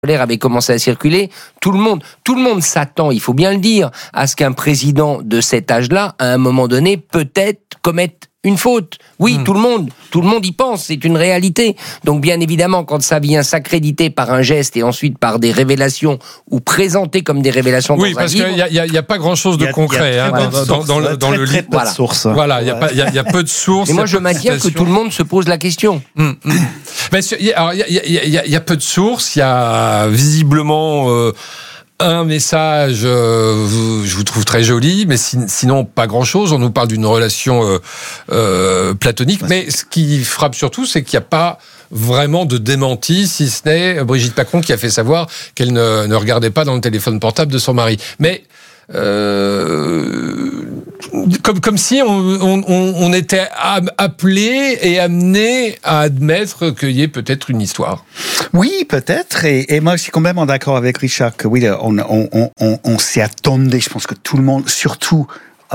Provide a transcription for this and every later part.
avait commencé à circuler, tout le monde s'attend, il faut bien le dire, à ce qu'un président de cet âge-là, à un moment donné, peut-être commette une faute. Oui, tout le monde y pense, c'est une réalité. Donc bien évidemment, quand ça vient s'accréditer par un geste et ensuite par des révélations ou présenté comme des révélations dans un livre... Oui, parce qu'il n'y a pas grand-chose de concret dans le livre. Voilà, il y a peu de sources. Et moi, je maintiens que tout le monde se pose la question. Mais alors, il y a peu de sources, il y a visiblement... un message, je vous trouve très joli, mais sinon pas grand-chose. On nous parle d'une relation platonique, mais ce qui frappe surtout, c'est qu'il n'y a pas vraiment de démenti, si ce n'est Brigitte Macron qui a fait savoir qu'elle ne regardait pas dans le téléphone portable de son mari. Mais comme si on était appelé et amené à admettre qu'il y ait peut-être une histoire. Oui, peut-être. Et moi, je suis complètement d'accord avec Richard que oui, on s'y attendait. Je pense que tout le monde, surtout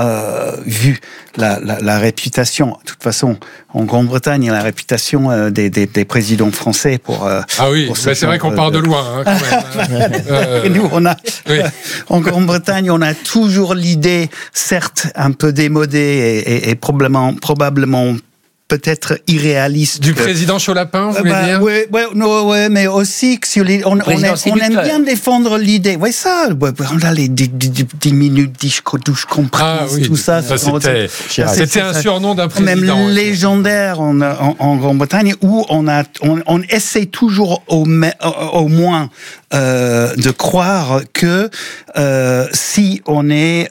vu la réputation, de toute façon, en Grande-Bretagne, il y a la réputation des présidents français pour... ah oui, pour c'est vrai qu'on part de loin. Hein, quand même. Nous, en Grande-Bretagne, on a toujours l'idée, certes, un peu démodée et probablement peut-être irréaliste. Du président Chaud-Lapin, vous voulez dire ? Oui, mais aussi que on aime bien défendre l'idée. Oui, ça, on a les 10 minutes douche comprise, tout ça. C'était un surnom d'un président. Même légendaire en Grande-Bretagne, où on essaie toujours au moins de croire que si on est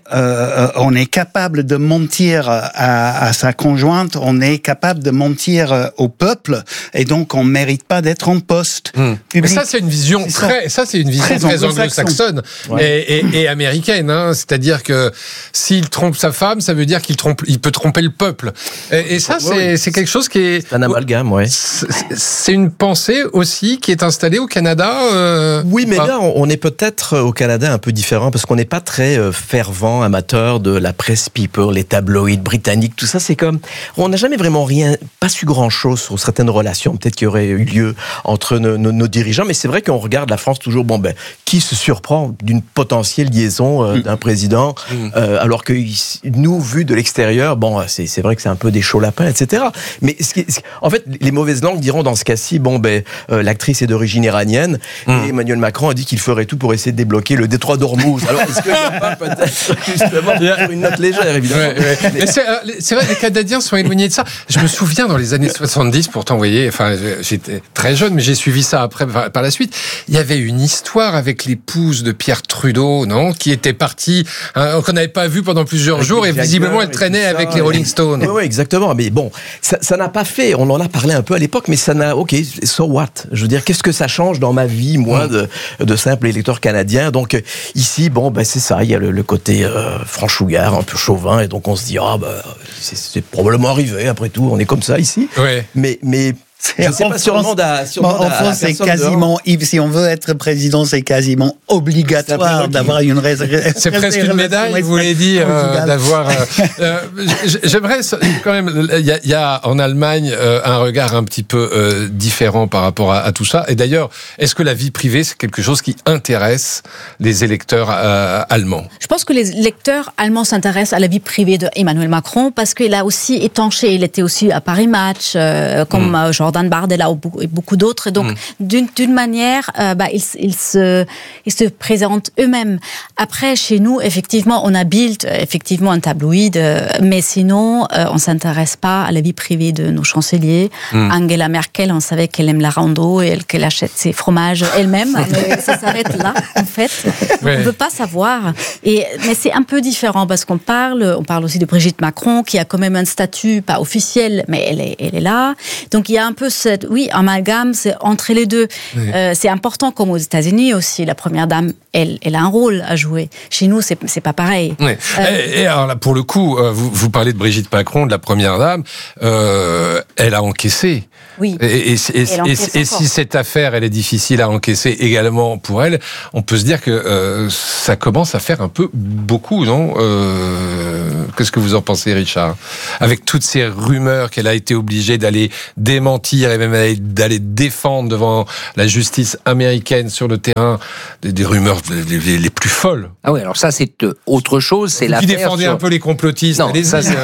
capable de mentir à sa conjointe, on est capable de mentir au peuple, et donc on mérite pas d'être en poste. Mais ça, c'est une vision très anglo-saxonne et américaine. Hein. C'est-à-dire que s'il trompe sa femme, ça veut dire il peut tromper le peuple. Et ça, c'est quelque chose qui est... C'est un amalgame, ouais. C'est une pensée aussi qui est installée au Canada. Oui, mais là, on est peut-être au Canada un peu différent, parce qu'on n'est pas très fervent amateur de la presse people, les tabloïds britanniques, tout ça. C'est comme... On n'a jamais vraiment pas su grand-chose sur certaines relations, peut-être qu'il y aurait eu lieu entre nos dirigeants, mais c'est vrai qu'on regarde la France toujours, qui se surprend d'une potentielle liaison d'un président, alors que nous, vu de l'extérieur, c'est vrai que c'est un peu des chauds lapins, etc. Mais en fait, les mauvaises langues diront dans ce cas-ci, l'actrice est d'origine iranienne, et Emmanuel Macron a dit qu'il ferait tout pour essayer de débloquer le détroit d'Ormuz. Alors, est-ce qu'il n'y a pas peut-être justement une note légère, évidemment. Mais c'est vrai, les Canadiens sont éloignés de ça. Je me souviens dans les années 70, pourtant, vous voyez, j'étais très jeune, mais j'ai suivi ça après, par la suite. Il y avait une histoire avec l'épouse de Pierre Trudeau, non, qui était partie, qu'on n'avait pas vue pendant plusieurs jours, et visiblement, elle traînait avec les Rolling Stones. Oui, exactement. Mais bon, ça n'a pas fait, on en a parlé un peu à l'époque, mais ça n'a, so what? Je veux dire, qu'est-ce que ça change dans ma vie, moi, de simple électeur canadien? Donc, ici, c'est ça, il y a le côté franchouillard, un peu chauvin, et donc on se dit, c'est probablement arrivé, après tout, on est comme ça ici. Ouais. Mais je ne sais pas si on demande à... En France, c'est quasiment... Si on veut être président, c'est quasiment obligatoire d'avoir une réserve. C'est presque une médaille, vous voulez dire, d'avoir... J'aimerais quand même... Il y a en Allemagne un regard un petit peu différent par rapport à tout ça. Et d'ailleurs, est-ce que la vie privée, c'est quelque chose qui intéresse les électeurs allemands ? Je pense que les électeurs allemands s'intéressent à la vie privée d'Emmanuel Macron, parce qu'il a aussi étanché. Il était aussi à Paris Match, comme Jordan Bardella et beaucoup d'autres. Et donc, d'une manière, ils se présentent eux-mêmes. Après, chez nous, effectivement, on a Bild, effectivement, un tabloïd, mais sinon, on s'intéresse pas à la vie privée de nos chanceliers. Angela Merkel, on savait qu'elle aime la rando et qu'elle achète ses fromages elle-même. Mais ça s'arrête là, en fait. On ne veut pas savoir. Mais c'est un peu différent, parce qu'on parle aussi de Brigitte Macron, qui a quand même un statut, pas officiel, mais elle est là. Donc, il y a un peu amalgame, c'est entre les deux. Oui. C'est important, comme aux États-Unis aussi. La première dame, elle a un rôle à jouer. Chez nous, c'est pas pareil. Oui. Et alors là, pour le coup, vous parlez de Brigitte Macron, de la première dame, elle a encaissé. Oui. Et si cette affaire, elle est difficile à encaisser également pour elle, on peut se dire que ça commence à faire un peu beaucoup, non ? Qu'est-ce que vous en pensez, Richard ? Avec toutes ces rumeurs qu'elle a été obligée d'aller démentir démentir et même d'aller défendre devant la justice américaine sur le terrain des rumeurs les plus folles. Ah oui, alors ça c'est autre chose, c'est l'affaire. Qui défendait un peu les complotistes. Non, ça c'est...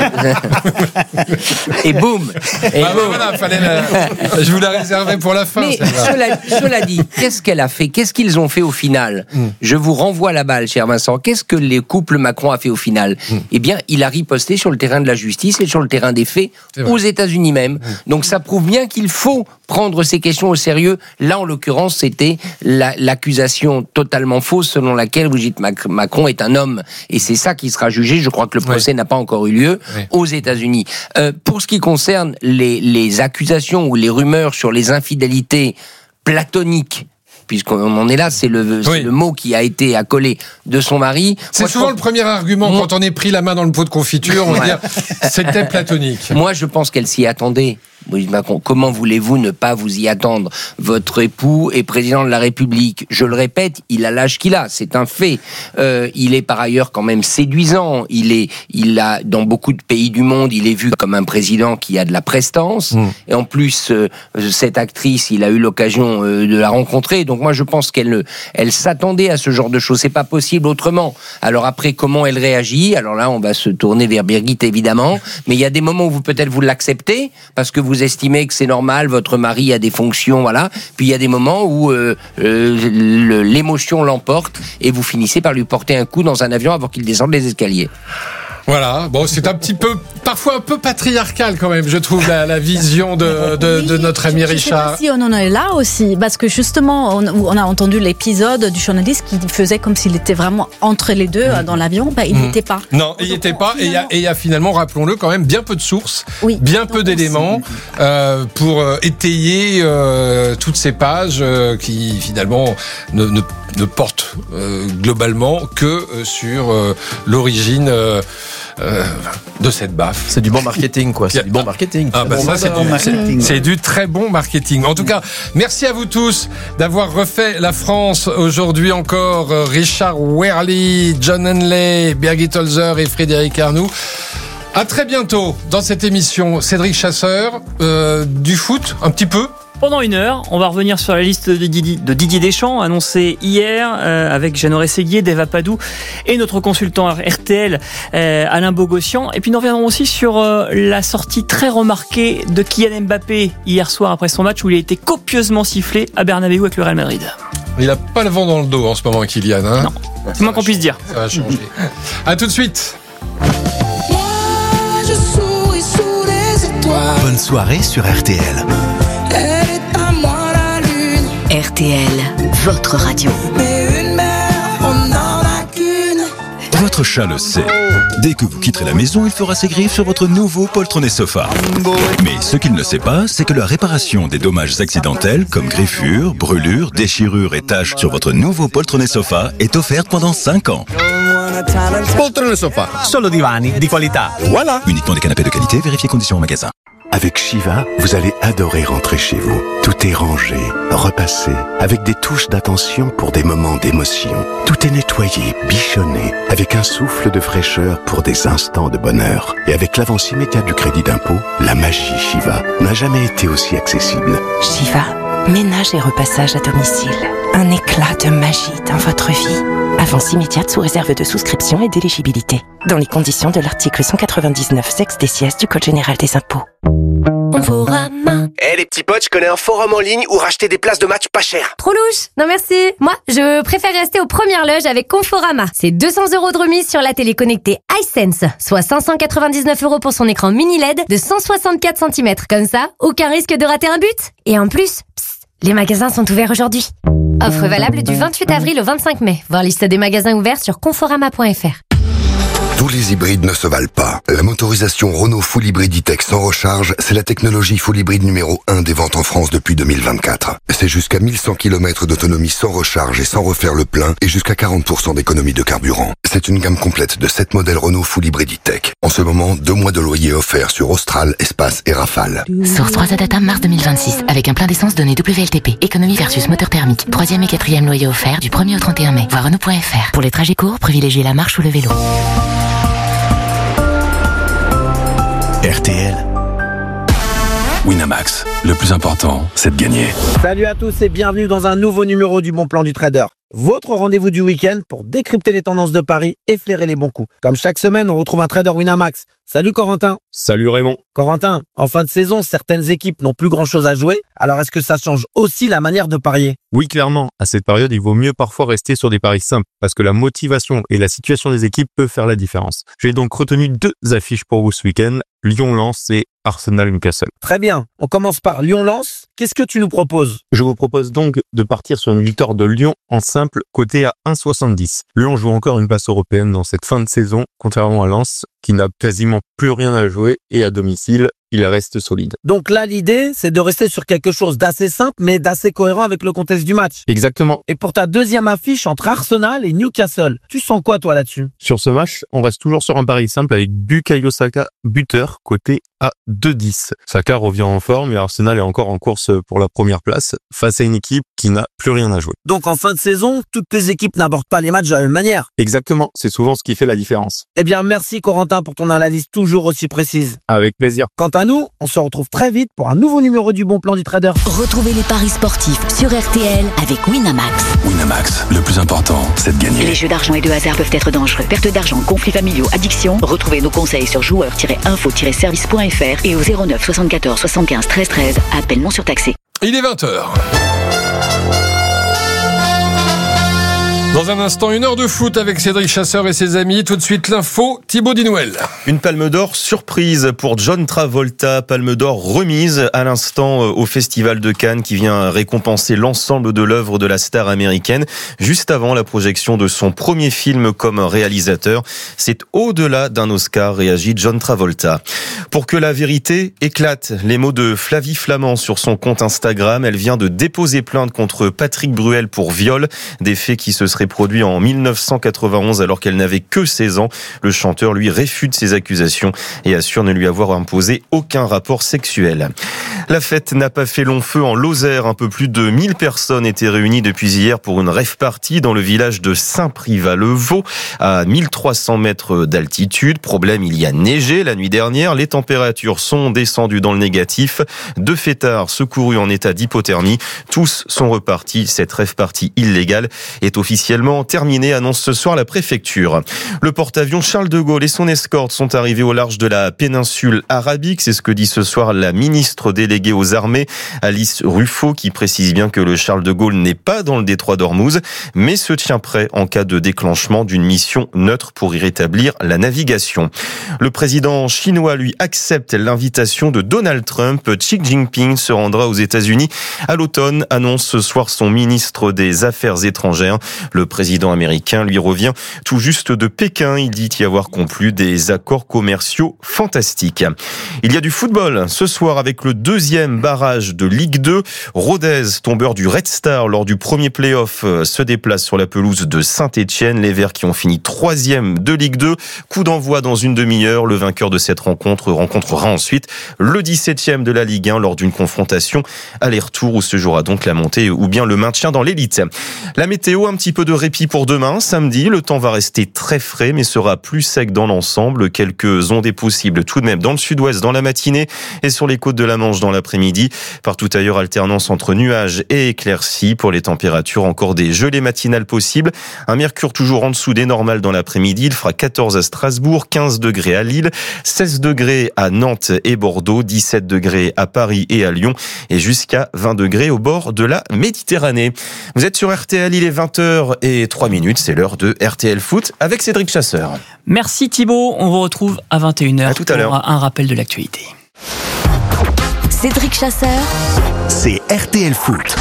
Et boum. Et boum. Voilà, je vous la réservais pour la fin. Mais cela dit, qu'est-ce qu'elle a fait? Qu'est-ce qu'ils ont fait au final? Je vous renvoie la balle, cher Vincent. Qu'est-ce que le couple Macron a fait au final? Eh bien, il a riposté sur le terrain de la justice et sur le terrain des faits aux États-Unis même. Donc ça prouve bien qu'il faut prendre ces questions au sérieux. Là, en l'occurrence, c'était l'accusation totalement fausse selon laquelle Brigitte Macron est un homme. Et c'est ça qui sera jugé. Je crois que le procès n'a pas encore eu lieu aux États-Unis. Pour ce qui concerne les accusations ou les rumeurs sur les infidélités platoniques, puisqu'on en est là, c'est le mot qui a été accolé de son mari. C'est souvent le premier argument quand on est pris la main dans le pot de confiture, on va dire c'était platonique. Moi, je pense qu'elle s'y attendait. Macron, comment voulez-vous ne pas vous y attendre? Votre époux est président de la République. Je le répète, il a l'âge qu'il a, c'est un fait. Il est par ailleurs quand même séduisant. Il a dans beaucoup de pays du monde, il est vu comme un président qui a de la prestance. Et en plus, cette actrice, il a eu l'occasion de la rencontrer. Donc moi, je pense qu'elle s'attendait à ce genre de choses. C'est pas possible autrement. Alors après, comment elle réagit? Alors là, on va se tourner vers Birgit évidemment. Mais il y a des moments où peut-être vous l'acceptez parce que vous estimez que c'est normal, votre mari a des fonctions, voilà. Puis il y a des moments où l'émotion l'emporte et vous finissez par lui porter un coup dans un avion avant qu'il descende les escaliers. Voilà, bon, c'est un petit peu, parfois un peu patriarcal quand même, je trouve, la vision de notre ami Richard. Si on en est là aussi, parce que justement, on a entendu l'épisode du journaliste qui faisait comme s'il était vraiment entre les deux dans l'avion. Il n'était pas. Non, il n'y était pas. Et il y a finalement, rappelons-le, quand même bien peu de sources, bien peu d'éléments pour étayer toutes ces pages qui finalement ne portent globalement que sur l'origine de cette baffe. C'est du bon marketing, quoi. C'est du bon marketing. Ah bah ça, c'est du très bon marketing. En tout cas, merci à vous tous d'avoir refait la France aujourd'hui encore. Richard Wehrli, John Henley, Birgit Holzer et Frédéric Arnoux. À très bientôt dans cette émission. Cédric Chasseur, du foot, un petit peu. Pendant 1 heure, on va revenir sur la liste de Didier Deschamps, annoncée hier, avec Jeannot Rességuier, Deva Padou et notre consultant RTL, Alain Bogossian. Et puis nous reviendrons aussi sur la sortie très remarquée de Kylian Mbappé hier soir après son match où il a été copieusement sifflé à Bernabéu avec le Real Madrid. Il n'a pas le vent dans le dos en ce moment, Kylian. Hein, non, c'est moins qu'on puisse dire. Ça va changer. À tout de suite. Je souris sous les étoiles. Bonne soirée sur RTL. RTL, votre radio. Mais une mère, on n'en a qu'une. Votre chat le sait. Dès que vous quitterez la maison, il fera ses griffes sur votre nouveau poltronné sofa. Mais ce qu'il ne sait pas, c'est que la réparation des dommages accidentels, comme griffures, brûlures, déchirures et taches sur votre nouveau poltronné sofa, est offerte pendant 5 ans. Poltrone sofa, solo divani di qualità. Voilà. Uniquement des canapés de qualité, vérifiez conditions en magasin. Avec Shiva, vous allez adorer rentrer chez vous. Tout est rangé, repassé, avec des touches d'attention pour des moments d'émotion. Tout est nettoyé, bichonné, avec un souffle de fraîcheur pour des instants de bonheur. Et avec l'avance immédiate du crédit d'impôt, la magie Shiva n'a jamais été aussi accessible. Shiva, ménage et repassage à domicile. Un éclat de magie dans votre vie. Avance immédiate sous réserve de souscription et d'éligibilité. Dans les conditions de l'article 199 sexe des sièges du Code général des impôts. Conforama. Les petits potes, je connais un forum en ligne où racheter des places de match pas cher. Trop louche. Non merci. Moi, je préfère rester aux premières loges avec Conforama. C'est 200 € de remise sur la télé connectée iSense, soit 599 € pour son écran mini LED de 164 cm. Comme ça, aucun risque de rater un but. Et en plus, les magasins sont ouverts aujourd'hui. Offre valable du 28 avril au 25 mai. Voir liste des magasins ouverts sur conforama.fr. Tous les hybrides ne se valent pas. La motorisation Renault Full Hybrid E-Tech sans recharge, c'est la technologie full hybride numéro 1 des ventes en France depuis 2024. C'est jusqu'à 1100 km d'autonomie sans recharge et sans refaire le plein et jusqu'à 40% d'économie de carburant. C'est une gamme complète de 7 modèles Renault Full Hybrid E-Tech. En ce moment, 2 mois de loyer offerts sur Austral, Espace et Rafale. Source 3 Adata mars 2026 avec un plein d'essence donné WLTP. Économie versus moteur thermique. 3e et 4e loyer offert du 1er au 31 mai. Voir Renault.fr. Pour les trajets courts, privilégiez la marche ou le vélo. RTL. Winamax, le plus important, c'est de gagner. Salut à tous et bienvenue dans un nouveau numéro du Bon Plan du Trader. Votre rendez-vous du week-end pour décrypter les tendances de paris et flairer les bons coups. Comme chaque semaine, on retrouve un trader Winamax. Salut Corentin. Salut Raymond. Corentin, en fin de saison, certaines équipes n'ont plus grand-chose à jouer. Alors est-ce que ça change aussi la manière de parier ? Oui, clairement. À cette période, il vaut mieux parfois rester sur des paris simples parce que la motivation et la situation des équipes peuvent faire la différence. J'ai donc retenu 2 affiches pour vous ce week-end. Lyon-Lens et Arsenal-Newcastle. Très bien. On commence par Lyon-Lens. Qu'est-ce que tu nous proposes ? Je vous propose donc de partir sur une victoire de Lyon en simple, coté à 1,70. Lyon joue encore une place européenne dans cette fin de saison, contrairement à Lens, qui n'a quasiment plus rien à jouer et à domicile, il reste solide. Donc là, l'idée, c'est de rester sur quelque chose d'assez simple, mais d'assez cohérent avec le contexte du match. Exactement. Et pour ta deuxième affiche entre Arsenal et Newcastle, tu sens quoi toi là-dessus ? Sur ce match, on reste toujours sur un pari simple avec Bukayo Saka, buteur, coté à 2,10. Saka revient en forme et Arsenal est encore en course pour la première place face à une équipe qui n'a plus rien à jouer. Donc en fin de saison, toutes les équipes n'abordent pas les matchs de la même manière. Exactement, c'est souvent ce qui fait la différence. Eh bien, merci Corentin pour ton analyse toujours aussi précise. Avec plaisir. Quant à nous, on se retrouve très vite pour un nouveau numéro du Bon Plan du Trader. Retrouvez les paris sportifs sur RTL avec Winamax. Winamax, le plus important, c'est de gagner. Les jeux d'argent et de hasard peuvent être dangereux. Perte d'argent, conflits familiaux, addiction. Retrouvez nos conseils sur joueurs-info-service.fr et au 09 74 75 13 13. Appel non surtaxé. Il est 20h. Dans un instant, 1 heure de foot avec Cédric Chasseur et ses amis. Tout de suite, l'info, Thibaut Dinouel. Une palme d'or surprise pour John Travolta. Palme d'or remise à l'instant au Festival de Cannes qui vient récompenser l'ensemble de l'œuvre de la star américaine juste avant la projection de son premier film comme réalisateur. C'est au-delà d'un Oscar, réagit John Travolta. Pour que la vérité éclate, les mots de Flavie Flamand sur son compte Instagram. Elle vient de déposer plainte contre Patrick Bruel pour viol, des faits qui se seraient produit en 1991 alors qu'elle n'avait que 16 ans. Le chanteur, lui, réfute ces accusations et assure ne lui avoir imposé aucun rapport sexuel. La fête n'a pas fait long feu en Lozère. Un peu plus de 1000 personnes étaient réunies depuis hier pour une rave party dans le village de Saint-Privat-le-Vaux, à 1300 mètres d'altitude. Problème, il y a neigé la nuit dernière. Les températures sont descendues dans le négatif. 2 fêtards secourus en état d'hypothermie. Tous sont repartis. Cette rave party illégale est officiellement terminée, annonce ce soir la préfecture. Le porte-avions Charles de Gaulle et son escorte sont arrivés au large de la péninsule arabique. C'est ce que dit ce soir la ministre déléguée aux armées, Alice Ruffo, qui précise bien que le Charles de Gaulle n'est pas dans le détroit d'Ormuz, mais se tient prêt en cas de déclenchement d'une mission neutre pour y rétablir la navigation. Le président chinois, lui, accepte l'invitation de Donald Trump. Xi Jinping se rendra aux États-Unis à l'automne, annonce ce soir son ministre des Affaires étrangères. Le président américain, lui, revient tout juste de Pékin. Il dit y avoir conclu des accords commerciaux fantastiques. Il y a du football ce soir avec le 2e barrage de Ligue 2. Rodez, tombeur du Red Star lors du premier play-off, se déplace sur la pelouse de Saint-Etienne. Les Verts qui ont fini 3e de Ligue 2. Coup d'envoi dans une demi-heure. Le vainqueur de cette rencontre rencontrera ensuite le 17e de la Ligue 1 lors d'une confrontation aller-retour où se jouera donc la montée ou bien le maintien dans l'élite. La météo, un petit peu de répit pour demain, samedi. Le temps va rester très frais, mais sera plus sec dans l'ensemble. Quelques ondées possibles tout de même dans le sud-ouest dans la matinée et sur les côtes de la Manche dans l'après-midi. Partout ailleurs, alternance entre nuages et éclaircies. Pour les températures, encore des gelées matinales possibles. Un mercure toujours en dessous des normales dans l'après-midi. Il fera 14 à Strasbourg, 15 degrés à Lille, 16 degrés à Nantes et Bordeaux, 17 degrés à Paris et à Lyon et jusqu'à 20 degrés au bord de la Méditerranée. Vous êtes sur RTL, il est 20h03, c'est l'heure de RTL Foot avec Cédric Chasseur. Merci Thibaut, on vous retrouve à 21h à tout à l'heure pour un rappel de l'actualité. Cédric Chasseur, c'est RTL Foot.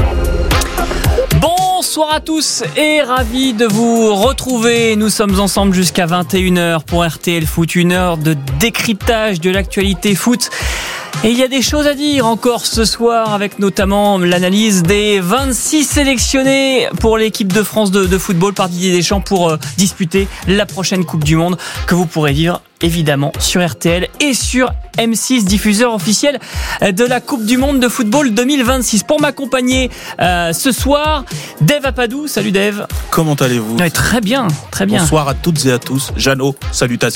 Bonsoir à tous et ravi de vous retrouver. Nous sommes ensemble jusqu'à 21h pour RTL Foot, 1 heure de décryptage de l'actualité foot. Et il y a des choses à dire encore ce soir avec notamment l'analyse des 26 sélectionnés pour l'équipe de France de football par Didier Deschamps pour disputer la prochaine Coupe du Monde que vous pourrez vivre évidemment sur RTL et sur M6, diffuseur officiel de la Coupe du Monde de football 2026. Pour m'accompagner ce soir, Dave Apadou. Salut Dave. Comment allez-vous ? Ouais, très bien, très bien. Bonsoir à toutes et à tous. Jeannot, salutations.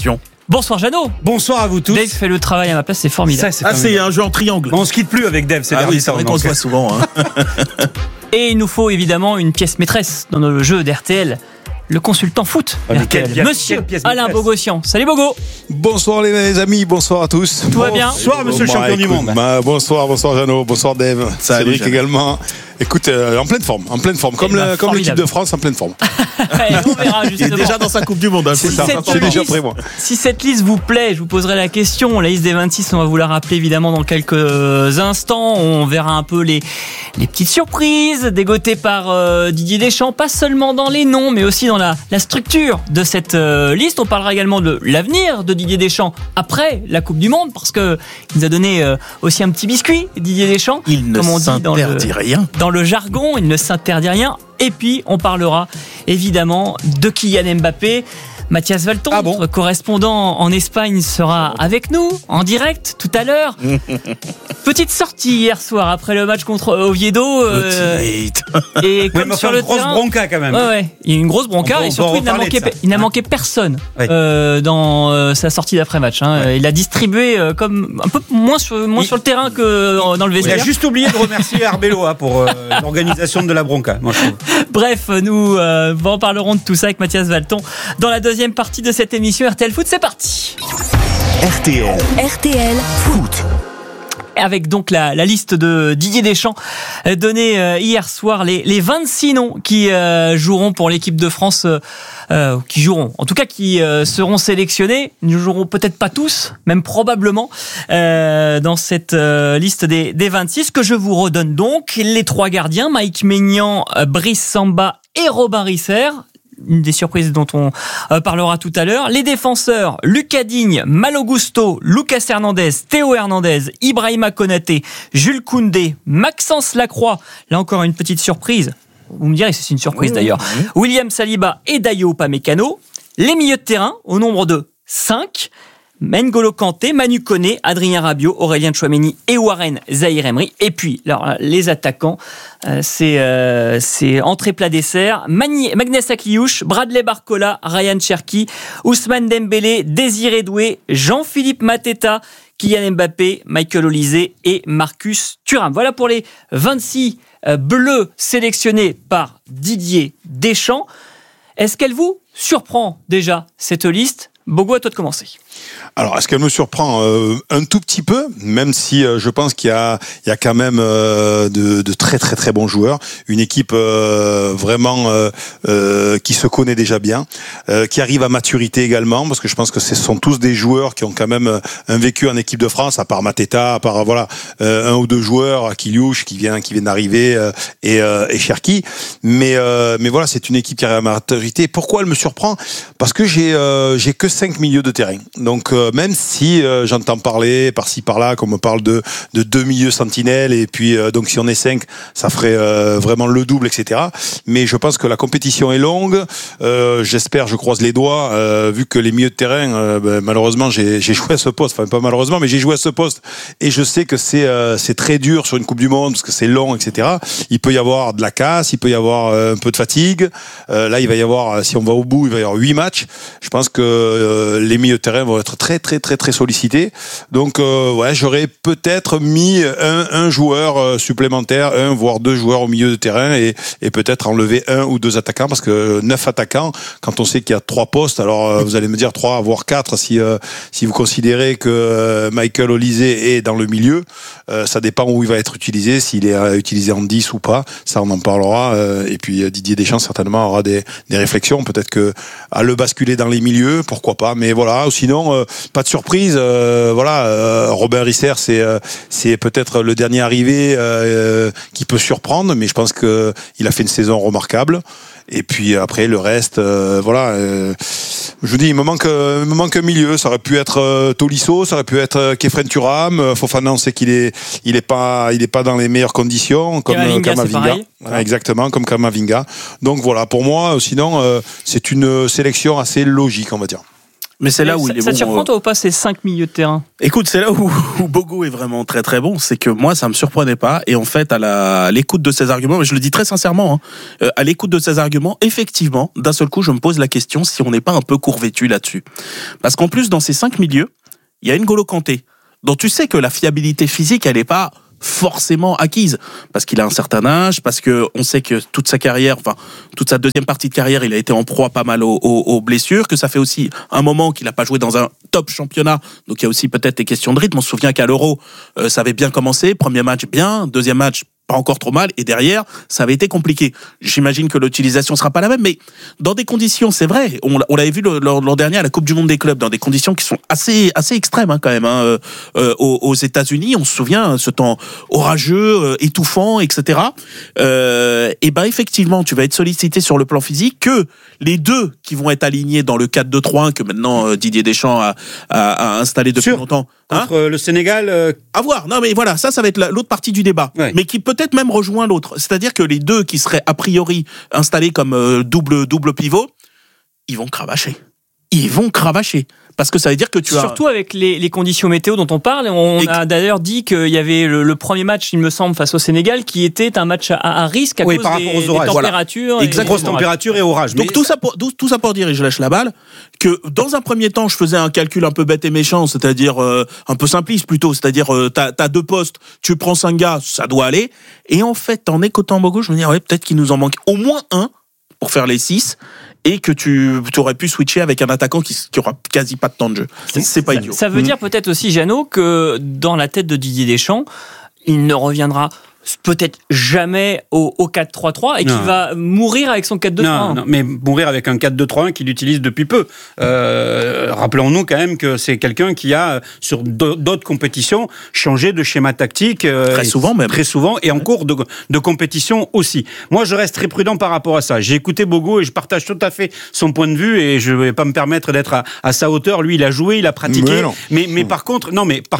Bonsoir Jeannot. Bonsoir à vous tous. Dave fait le travail à ma place, c'est formidable. C'est un jeu en triangle. Bon, on se quitte plus avec Dave, c'est vrai qu'on se voit souvent. Et il nous faut évidemment une pièce maîtresse dans le jeu d'RTL. Le consultant foot, Monsieur Alain Bogossian. Salut Bogo. Bonsoir les amis, bonsoir à tous. Tout va bien? Bonsoir Monsieur le champion du monde. Bonsoir Jeannot, bonsoir Dave, Cédric également. Écoute, en pleine forme, comme l'équipe de France en pleine forme. On verra justement. Il est déjà dans sa Coupe du Monde. C'est ça, j'ai déjà pris moi. Si cette liste vous plaît, je vous poserai la question. La liste des 26, on va vous la rappeler évidemment dans quelques instants. On verra un peu les petites surprises dégotées par Didier Deschamps, pas seulement dans les noms, mais aussi dans la structure de cette liste. On parlera également de l'avenir de Didier Deschamps après la Coupe du Monde, parce que il nous a donné aussi un petit biscuit, Didier Deschamps. Il ne s'interdit rien. Dans le jargon, il ne s'interdit rien. Et puis, on parlera évidemment de Kylian Mbappé. Mathias Valton, notre correspondant en Espagne, sera avec nous en direct tout à l'heure. Petite sortie hier soir après le match contre Oviedo. Et comme sur le terrain, grosse bronca quand même. Ouais, il y a une grosse bronca et surtout il n'a manqué personne dans sa sortie d'après-match. Il a distribué comme un peu moins sur le terrain que dans le vestiaire. Il a juste oublié de remercier Arbeloa pour l'organisation de la bronca. Moi, je trouve. Bref, nous en parlerons de tout ça avec Mathias Valton dans la deuxième partie de cette émission RTL Foot. C'est parti. RTL Foot. Avec donc la liste de Didier Deschamps donnée hier soir, les 26 noms qui joueront pour l'équipe de France, qui seront sélectionnés. Ils ne joueront peut-être pas tous, même probablement, dans cette liste des 26, que je vous redonne donc. Les trois gardiens, Mike Maignan, Brice Samba et Robin Risser. Une des surprises dont on parlera tout à l'heure. Les défenseurs, Lucas Digne, Malo Gusto, Lucas Hernandez, Théo Hernandez, Ibrahima Konaté, Jules Koundé, Maxence Lacroix. Là encore une petite surprise. Vous me direz si c'est une surprise d'ailleurs. William Saliba et Dayo Upamecano. Les milieux de terrain, au nombre de 5. N'Golo Kanté, Manu Koné, Adrien Rabiot, Aurélien Tchouaméni et Warren Zahir-Emery. Et puis, alors, les attaquants, c'est entrée plat dessert. Magnès Akliouche, Bradley Barcola, Ryan Cherki, Ousmane Dembélé, Désiré Doué, Jean-Philippe Mateta, Kylian Mbappé, Michael Olise et Marcus Thuram. Voilà pour les 26 bleus sélectionnés par Didier Deschamps. Est-ce qu'elle vous surprend déjà, cette liste ? Bogo, à toi de commencer. Alors, est-ce qu'elle me surprend un tout petit peu, même si je pense qu'il y a quand même de très très très bons joueurs, une équipe vraiment qui se connaît déjà bien, qui arrive à maturité également, parce que je pense que ce sont tous des joueurs qui ont quand même un vécu en équipe de France, à part Mateta, à part un ou deux joueurs, Akiliouche qui viennent d'arriver et Cherki, mais voilà, c'est une équipe qui arrive à maturité. Pourquoi elle me surprend ? Parce que j'ai que 5 milieux de terrain. Donc même si j'entends parler par-ci par-là, qu'on me parle de 2 milieux sentinelles, et puis donc si on est 5, ça ferait vraiment le double, etc. Mais je pense que la compétition est longue. J'espère, je croise les doigts, vu que les milieux de terrain, malheureusement, j'ai joué à ce poste. Enfin, pas malheureusement, mais j'ai joué à ce poste. Et je sais que c'est très dur sur une Coupe du Monde, parce que c'est long, etc. Il peut y avoir de la casse, il peut y avoir un peu de fatigue. Là, il va y avoir, si on va au bout, il va y avoir 8 matchs. Je pense que les milieux de terrain vont être très très très très sollicités. Donc j'aurais peut-être mis un joueur supplémentaire, un voire 2 joueurs au milieu de terrain, et peut-être enlever 1 ou 2 attaquants, parce que 9 attaquants, quand on sait qu'il y a 3 postes, alors vous allez me dire 3 voire 4 si vous considérez que Michael Olise est dans le milieu. Ça dépend où il va être utilisé, s'il est utilisé en 10 ou pas, ça on en parlera, et puis Didier Deschamps certainement aura des réflexions, peut-être que à le basculer dans les milieux, pourquoi pas, mais voilà. Sinon, pas de surprise. Robin Risser, c'est peut-être le dernier arrivé qui peut surprendre, mais je pense que il a fait une saison remarquable. Et puis après le reste, je vous dis, il me manque un milieu. Ça aurait pu être Tolisso, ça aurait pu être Kefren Thuram. Fofana, on sait qu'il est pas dans les meilleures conditions, comme Kamavinga. Exactement, comme Kamavinga. Donc voilà, pour moi, sinon c'est une sélection assez logique, on va dire. Mais c'est là où ça te surprend toi ou pas ces 5 milieux de terrain? Écoute, c'est là où Bogo est vraiment très très bon. C'est que moi, ça me surprenait pas. Et en fait, à l'écoute de ces arguments, mais je le dis très sincèrement, à l'écoute de ces arguments, effectivement, d'un seul coup, je me pose la question si on n'est pas un peu court-vêtu là-dessus. Parce qu'en plus, dans ces 5 milieux, il y a N'Golo Kanté, dont tu sais que la fiabilité physique, elle n'est pas forcément acquise, parce qu'il a un certain âge, parce que on sait que toute sa carrière, enfin toute sa deuxième partie de carrière, il a été en proie pas mal aux blessures, que ça fait aussi un moment qu'il n'a pas joué dans un top championnat, donc il y a aussi peut-être des questions de rythme. On se souvient qu'à l'Euro, ça avait bien commencé, premier match bien, deuxième match pas encore trop mal, et derrière, ça avait été compliqué. J'imagine que l'utilisation sera pas la même, mais dans des conditions, c'est vrai, on l'avait vu l'an dernier à la Coupe du Monde des clubs, dans des conditions qui sont assez extrêmes quand même. Aux États-Unis, on se souvient, ce temps orageux, étouffant, etc. Et ben effectivement, tu vas être sollicité sur le plan physique, que les deux qui vont être alignés dans le 4-2-3-1 que maintenant Didier Deschamps a installé depuis longtemps. Contre le Sénégal. À voir. Non, mais voilà, ça va être l'autre partie du débat. Ouais. Mais qui peut-être même rejoint l'autre. C'est-à-dire que les deux qui seraient a priori installés comme double pivot, ils vont cravacher. Parce que ça veut dire que tu as... Surtout avec les conditions météo dont on parle. On a d'ailleurs dit qu'il y avait le premier match, il me semble, face au Sénégal, qui était un match à risque à cause par rapport aux orages. Des températures. Voilà. Exactement. Grosses températures et orages. Donc tout ça pour dire, et je lâche la balle, que dans un premier temps, je faisais un calcul un peu bête et méchant, c'est-à-dire un peu simpliste plutôt, c'est-à-dire t'as deux postes, tu prends 5 gars, ça doit aller. Et en fait, en écoutant Bogo, je me dis, ouais, peut-être qu'il nous en manque au moins un pour faire les 6. Et que tu aurais pu switcher avec un attaquant qui aura quasi pas de temps de jeu. C'est pas idiot. Ça veut dire peut-être aussi, Jeannot, que dans la tête de Didier Deschamps, il ne reviendra peut-être jamais au 4-3-3 et qu'il va mourir avec son 4-2-3-1. Non, mais mourir avec un 4-2-3-1 qu'il utilise depuis peu. Rappelons-nous quand même que c'est quelqu'un qui a, sur d'autres compétitions, changé de schéma tactique. Très souvent même. Très souvent, et en cours de compétition aussi. Moi, je reste très prudent par rapport à ça. J'ai écouté Bogo et je partage tout à fait son point de vue et je ne vais pas me permettre d'être à sa hauteur. Lui, il a joué, il a pratiqué. Mais par contre,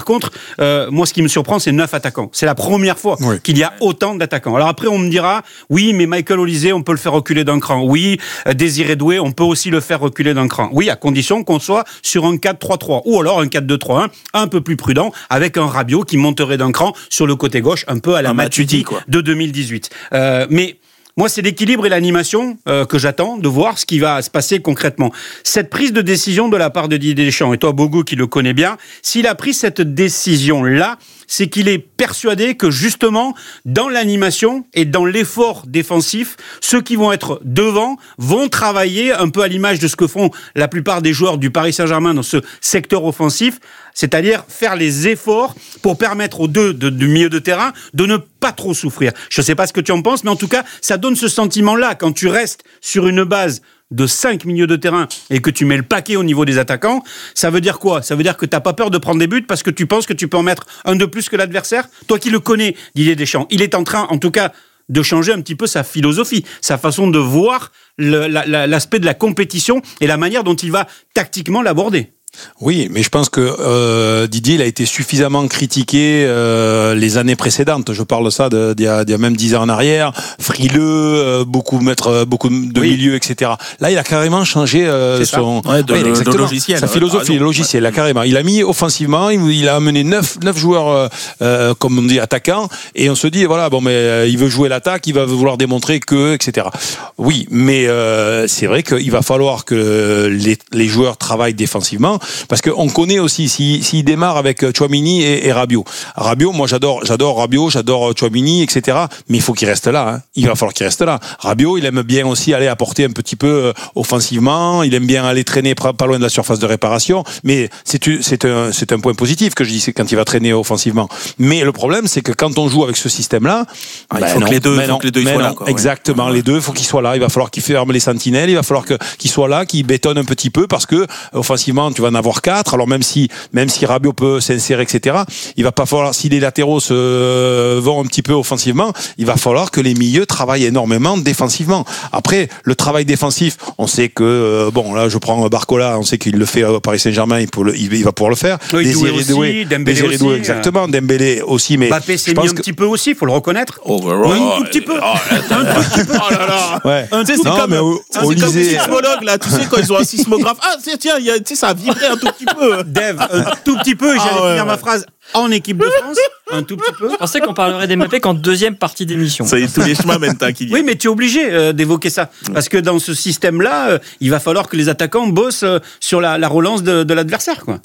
moi, ce qui me surprend, c'est 9 attaquants. C'est la première fois qu'il y a autant d'attaquants. Alors après, on me dira, oui, mais Michael Olise, on peut le faire reculer d'un cran. Oui, Désiré Doué, on peut aussi le faire reculer d'un cran. Oui, à condition qu'on soit sur un 4-3-3 ou alors un 4-2-3-1 un peu plus prudent avec un Rabiot qui monterait d'un cran sur le côté gauche, un peu à la Matuidi de 2018. Mais moi, c'est l'équilibre et l'animation que j'attends de voir ce qui va se passer concrètement. Cette prise de décision de la part de Didier Deschamps, et toi, Bogo, qui le connais bien, s'il a pris cette décision-là, c'est qu'il est persuadé que justement, dans l'animation et dans l'effort défensif, ceux qui vont être devant vont travailler un peu à l'image de ce que font la plupart des joueurs du Paris Saint-Germain dans ce secteur offensif, c'est-à-dire faire les efforts pour permettre aux deux du milieu de terrain de ne pas trop souffrir. Je ne sais pas ce que tu en penses, mais en tout cas, ça donne ce sentiment-là quand tu restes sur une base de 5 milieux de terrain et que tu mets le paquet au niveau des attaquants, ça veut dire quoi? Ça veut dire que tu n'as pas peur de prendre des buts parce que tu penses que tu peux en mettre un de plus que l'adversaire? Toi qui le connais, Didier Deschamps, il est en train, en tout cas, de changer un petit peu sa philosophie, sa façon de voir l'aspect de la compétition et la manière dont il va tactiquement l'aborder. Oui, mais je pense que Didier, il a été suffisamment critiqué les années précédentes. Je parle de ça d'il y a même 10 ans en arrière. Frileux, beaucoup de milieux, etc. Là, il a carrément changé de logiciel. Sa philosophie, le logiciel. Là, carrément. Il a mis offensivement, il a amené 9 joueurs, comme on dit, attaquants. Et on se dit, voilà, bon, mais il veut jouer l'attaque, il va vouloir démontrer que, etc. Oui, mais c'est vrai qu'il va falloir que les joueurs travaillent défensivement. Parce qu'on connaît aussi, s'il démarre avec Tchouaméni et Rabiot. Rabiot, moi j'adore Rabiot, j'adore Tchouaméni, etc. Mais il faut qu'il reste là. Hein. Il va falloir qu'il reste là. Rabiot, il aime bien aussi aller apporter un petit peu offensivement. Il aime bien aller traîner pas loin de la surface de réparation. Mais c'est un point positif que je dis, c'est quand il va traîner offensivement. Mais le problème, c'est que quand on joue avec ce système-là, il faut que les deux soient là. Exactement, les deux, il faut qu'ils soient là. Il va falloir qu'ils ferment les sentinelles. Il va falloir qu'ils soient là, qu'ils bétonnent un petit peu parce que offensivement, tu vas en avoir 4. Alors même si Rabiot peut s'insérer, etc., il va pas falloir, si les latéraux vont un petit peu offensivement, il va falloir que les milieux travaillent énormément défensivement. Après, le travail défensif, on sait que, là, je prends Barcola, on sait qu'il le fait au Paris Saint-Germain, il va pouvoir le faire. Oui, Désiré Doué, Dembélé aussi. Exactement, Dembélé aussi, mais. Mbappé s'est mis un petit peu aussi, faut le reconnaître. Un tout petit peu. Oh là là. Ouais. C'est comme les sismologues, là, tu sais, quand ils ont un sismographe. Ah, tiens, ça a vibré un tout petit peu. Dave, un tout petit peu, j'allais finir ma phrase. En équipe de France, un tout petit peu. Je pensais qu'on parlerait d'Mbappé qu'en deuxième partie d'émission. Ça y est, tous les chemins mènent à qui dit. Oui, mais tu es obligé d'évoquer ça. Parce que dans ce système-là, il va falloir que les attaquants bossent sur la relance de l'adversaire, quoi.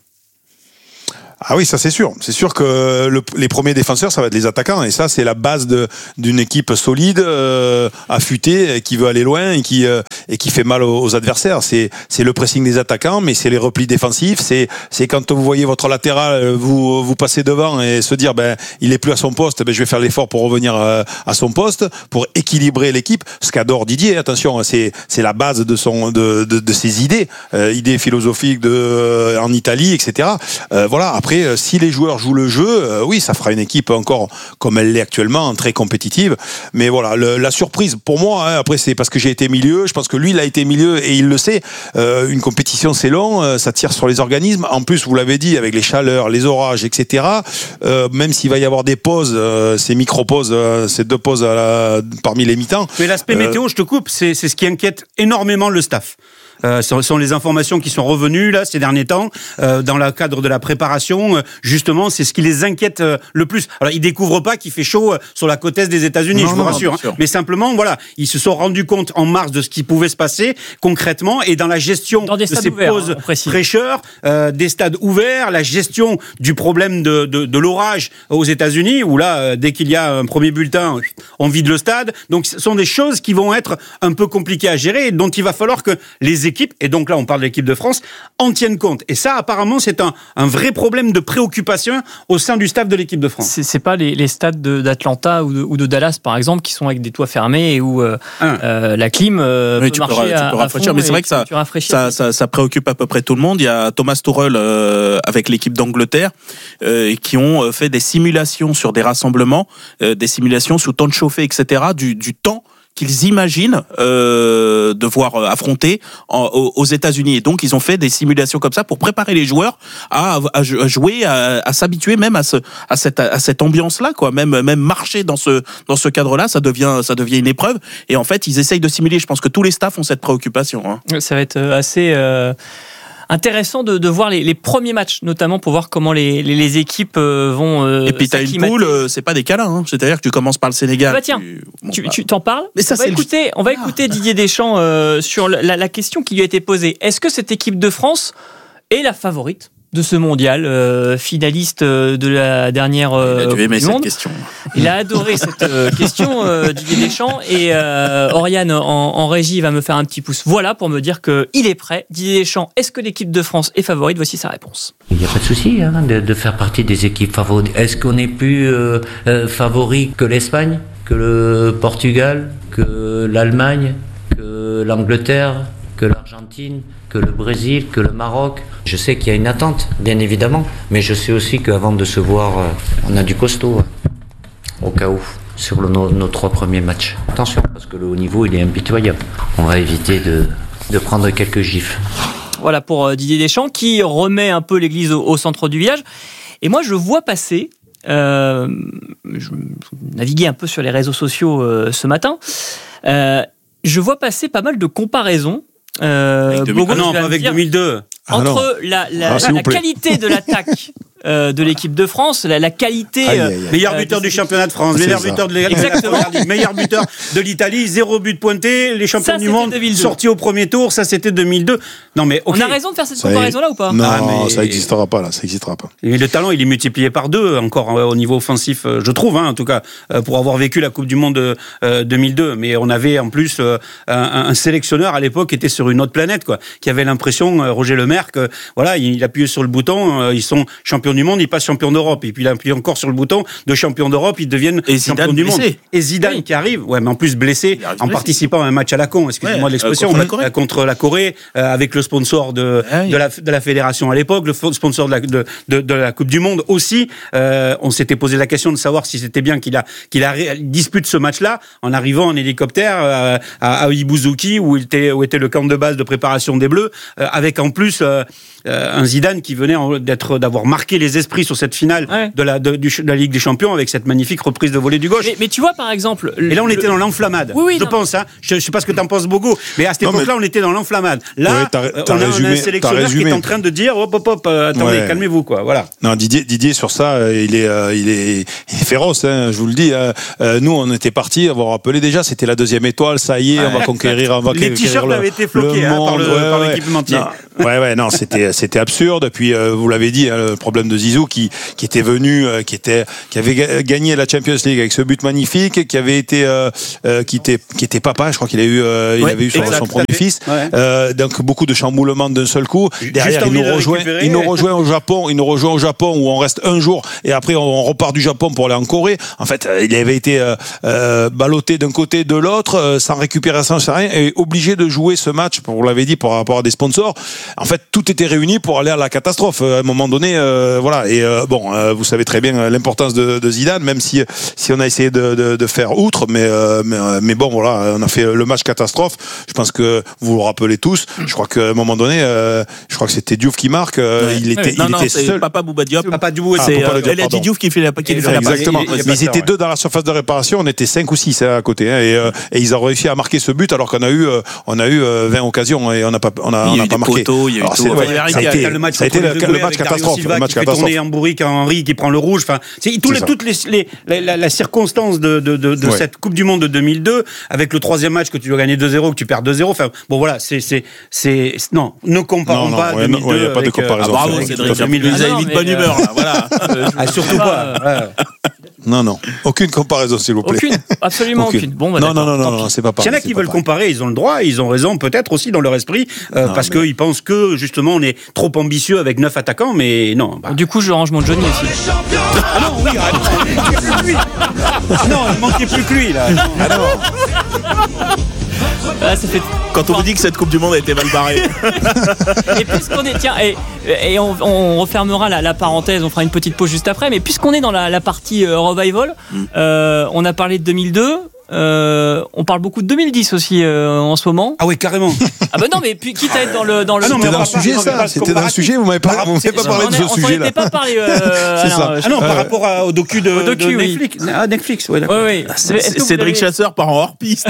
Ah oui, ça c'est sûr. C'est sûr que les premiers défenseurs, ça va être les attaquants. Et ça, c'est la base d'une équipe solide, affûtée, qui veut aller loin et qui fait mal aux adversaires. C'est le pressing des attaquants, mais c'est les replis défensifs. C'est quand vous voyez votre latéral, vous passez devant et se dire, il est plus à son poste, je vais faire l'effort pour revenir à son poste, pour équilibrer l'équipe. Ce qu'adore Didier, attention, c'est la base de ses idées, idées philosophiques en Italie, etc. Voilà. Après, si les joueurs jouent le jeu, oui, ça fera une équipe encore comme elle l'est actuellement, très compétitive. Mais voilà, la surprise pour moi, après c'est parce que j'ai été milieu, je pense que lui il a été milieu et il le sait. Une compétition c'est long, ça tire sur les organismes. En plus, vous l'avez dit, avec les chaleurs, les orages, etc. Même s'il va y avoir des pauses, ces micro-pauses, ces 2 pauses parmi les mi-temps. Mais l'aspect météo, je te coupe, c'est ce qui inquiète énormément le staff. Ce sont les informations qui sont revenues là ces derniers temps dans le cadre de la préparation. Justement, c'est ce qui les inquiète le plus. Alors, ils découvrent pas qu'il fait chaud sur la côte est des États-Unis, je vous rassure. Mais simplement, voilà, ils se sont rendus compte en mars de ce qui pouvait se passer concrètement et dans la gestion de ces pauses fraîcheurs, des stades ouverts, la gestion du problème de l'orage aux États-Unis où là, dès qu'il y a un premier bulletin, on vide le stade. Donc, ce sont des choses qui vont être un peu compliquées à gérer et dont il va falloir que les équipes, et donc là on parle de l'équipe de France, en tiennent compte. Et ça apparemment c'est un vrai problème de préoccupation au sein du staff de l'équipe de France. C'est pas les stades d'Atlanta ou de Dallas par exemple qui sont avec des toits fermés et où la clim peut marcher à rafraîchir. Mais c'est vrai que ça préoccupe à peu près tout le monde. Il y a Thomas Tuchel avec l'équipe d'Angleterre qui ont fait des simulations sur des rassemblements, des simulations sous temps de chauffer, etc. du temps qu'ils imaginent devoir affronter aux États-Unis. Et donc, ils ont fait des simulations comme ça pour préparer les joueurs à jouer, à s'habituer même à cette ambiance-là, quoi. Même marcher dans ce cadre-là, ça devient une épreuve. Et en fait, ils essayent de simuler. Je pense que tous les staffs ont cette préoccupation. Hein. Ça va être assez intéressant de voir les premiers matchs, notamment pour voir comment les équipes vont et puis t'as une poule, c'est pas des câlins, hein. C'est-à-dire que tu commences par le Sénégal. Tiens, tu t'en parles. Mais ça, on va écouter Didier Deschamps sur la question qui lui a été posée. Est-ce que cette équipe de France est la favorite de ce mondial, finaliste de la dernière Coupe du Monde. Question. Il a adoré cette question, Didier Deschamps, et Oriane en régie va me faire un petit pouce. Voilà pour me dire qu'il est prêt. Didier Deschamps, est-ce que l'équipe de France est favorite ? Voici sa réponse. Il n'y a pas de souci de faire partie des équipes favorites. Est-ce qu'on est plus favori que l'Espagne, que le Portugal, que l'Allemagne, que l'Angleterre, que l'Argentine, que le Brésil, que le Maroc? Je sais qu'il y a une attente, bien évidemment, mais je sais aussi qu'avant de se voir, on a du costaud, au cas où, sur nos 3 premiers matchs. Attention, parce que le haut niveau, il est impitoyable. On va éviter de prendre quelques gifles. Voilà pour Didier Deschamps, qui remet un peu l'église au centre du village. Et moi, je vois passer... je naviguais un peu sur les réseaux sociaux ce matin. Je vois passer pas mal de comparaisons. Non, pas avec 2002. Entre la qualité de l'attaque de l'équipe de France, la qualité... meilleur buteur du championnat de France, meilleur buteur de meilleur buteur de l'Italie, 0 but pointé, les champions du monde sortis au premier tour, ça c'était 2002. Non mais on a raison de faire cette comparaison-là ou pas? Non, ça n'existera pas là, ça n'existera pas. Et le talent, il est multiplié par 2 encore au niveau offensif, je trouve, en tout cas, pour avoir vécu la Coupe du Monde 2002. Mais on avait en plus un sélectionneur à l'époque qui était sur une autre planète, quoi, qui avait l'impression, Roger Lemaire, que voilà, il appuyait sur le bouton, ils sont champions champion du monde, ils passent champion d'Europe. Et puis il appuie encore sur le bouton de champion d'Europe, ils deviennent champion du monde. Et Zidane qui arrive, mais en plus blessé, en participant à un match à la con, excusez-moi de l'expression, contre la Corée, avec le sponsor de la fédération à l'époque, le sponsor de la Coupe du Monde aussi. On s'était posé la question de savoir si c'était bien qu'il dispute ce match-là en arrivant en hélicoptère à Ibuzuki où était le camp de base de préparation des Bleus, avec en plus un Zidane qui venait d'avoir marqué les esprits sur cette finale de la Ligue des Champions avec cette magnifique reprise de volée du gauche. Mais tu vois par exemple... Et là on était dans l'enflammade. Oui, je pense. Hein. Je sais pas ce que t'en penses, Bogo, mais à cette époque-là on était dans l'enflamade. Là, on a un sélectionneur qui est en train de dire attendez, calmez-vous quoi. Voilà. Non, Didier sur ça, il est féroce. Hein, je vous le dis. Nous, on était partis. On va rappeler déjà, c'était la 2e étoile. Ça y est, on va conquérir. Les t-shirts avaient été floqués par l'équipementier. Non, c'était absurde. Puis vous l'avez dit, le problème de Zizou qui était venu, qui avait gagné la Champions League avec ce but magnifique, qui avait été, qui était papa. Je crois qu'il avait eu son premier fils. Donc beaucoup de chamboulements d'un seul coup. Derrière, il nous rejoint au Japon. Il nous rejoint au Japon où on reste un jour et après on repart du Japon pour aller en Corée. En fait, il avait été ballotté d'un côté de l'autre, sans récupération, sans rien, et obligé de jouer ce match. Vous l'avez dit, par rapport à des sponsors. En fait, tout était réuni pour aller à la catastrophe. À un moment donné, voilà. Et vous savez très bien l'importance de Zidane, même si on a essayé de faire outre, mais bon, voilà, on a fait le match catastrophe. Je pense que vous vous rappelez tous. Je crois qu'à un moment donné, je crois que c'était Diouf qui marque. Il était seul. Papa Bouba Diop. Papa Diop, c'est Eladji Diouf qui fait la exactement. Mais ils étaient deux dans la surface de réparation. On était 5 ou 6 à côté, et ils ont réussi à marquer ce but alors qu'on a eu 20 occasions et on n'a pas marqué. Ça a été le match catastrophe. Le match catastrophe. Tourner en bourrique à Henry qui prend le rouge. Enfin, toutes la circonstance de cette Coupe du Monde de 2002 avec le 3e match que tu dois gagner 2-0, que tu perds 2-0. Enfin, bon voilà, non, ne comparons pas 2002. Il n'y a pas de comparaison. Bravo Cédric. Vous avez vite bonne humeur là. Voilà. Surtout pas. Non, aucune comparaison s'il vous plaît. Absolument aucune. Bon, non, c'est pas pareil. Il y en a qui veulent comparer, ils ont le droit, ils ont raison peut-être aussi dans leur esprit, parce qu'ils pensent que justement on est trop ambitieux avec 9 attaquants, mais non. Du coup, je range mon Johnny aussi. Ah non, oui, non, il manquait plus que lui là. Ça fait... Quand on vous dit que cette Coupe du Monde a été mal barrée. Et puisqu'on est, tiens, et on refermera la parenthèse, on fera une petite pause juste après, mais puisqu'on est dans la partie revival, on a parlé de 2002. On parle beaucoup de 2010 aussi en ce moment. Ah oui, carrément. Ah bah non, mais puis quitte à être dans le c'était dans le sujet ça. C'était dans le sujet. Vous m'avez pas parlé de ce sujet là. On pas parlé. C'est ça. Ah non, par rapport au docu de Netflix. Ah Netflix, ouais. Oui. Cédric Chasseur part en hors piste.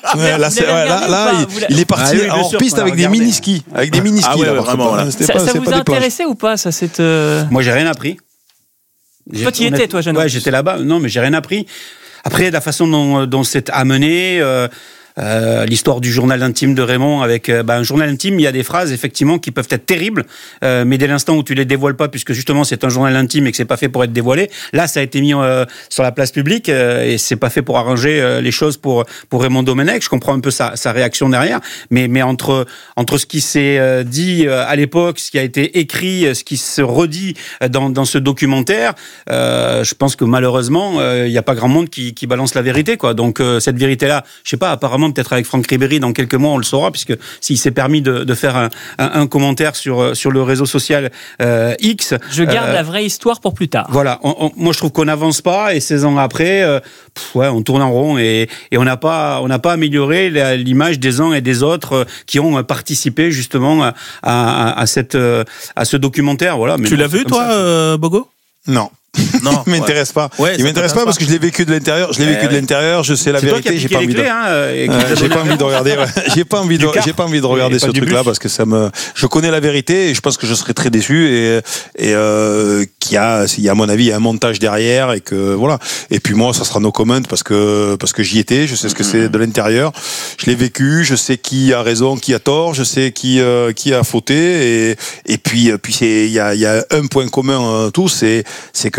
Là, il est parti en hors piste avec des mini skis, vraiment. Ça vous a intéressé ou pas ça cette Moi, j'ai rien appris. Toi, tu y étais, toi, Jeannot. Ouais, j'étais là-bas. Non, mais j'ai rien appris. Après, la façon dont c'est amené, l'histoire du journal intime de Raymond avec un journal intime, il y a des phrases effectivement qui peuvent être terribles, mais dès l'instant où tu les dévoiles pas, puisque justement c'est un journal intime et que c'est pas fait pour être dévoilé, là ça a été mis sur la place publique et c'est pas fait pour arranger les choses pour Raymond Domenech. Je comprends un peu sa réaction derrière, mais entre ce qui s'est dit à l'époque, ce qui a été écrit, ce qui se redit dans ce documentaire, je pense que malheureusement il y a pas grand monde qui balance la vérité quoi. Donc cette vérité là, je sais pas, apparemment peut-être avec Franck Ribéry dans quelques mois on le saura, puisque s'il s'est permis de faire un commentaire sur le réseau social X. Je garde la vraie histoire pour plus tard. Voilà, moi je trouve qu'on n'avance pas et 16 ans après on tourne en rond et on n'a pas amélioré l'image des uns et des autres qui ont participé justement à ce documentaire. Voilà. Mais tu l'as vu toi, Bogo? Non. Non, il m'intéresse pas. Il m'intéresse pas parce que je l'ai vécu de l'intérieur. Je sais la vérité. J'ai pas envie j'ai pas envie de regarder. J'ai pas envie de regarder ce truc-là parce que je connais la vérité et je pense que je serais très déçu et qu'il y a à mon avis il y a un montage derrière et que voilà. Et puis moi ça sera no comment parce que j'y étais. Je sais ce que c'est de l'intérieur. Je l'ai vécu. Je sais qui a raison, qui a tort. Je sais qui a fauté et puis il y a un point commun tous, c'est que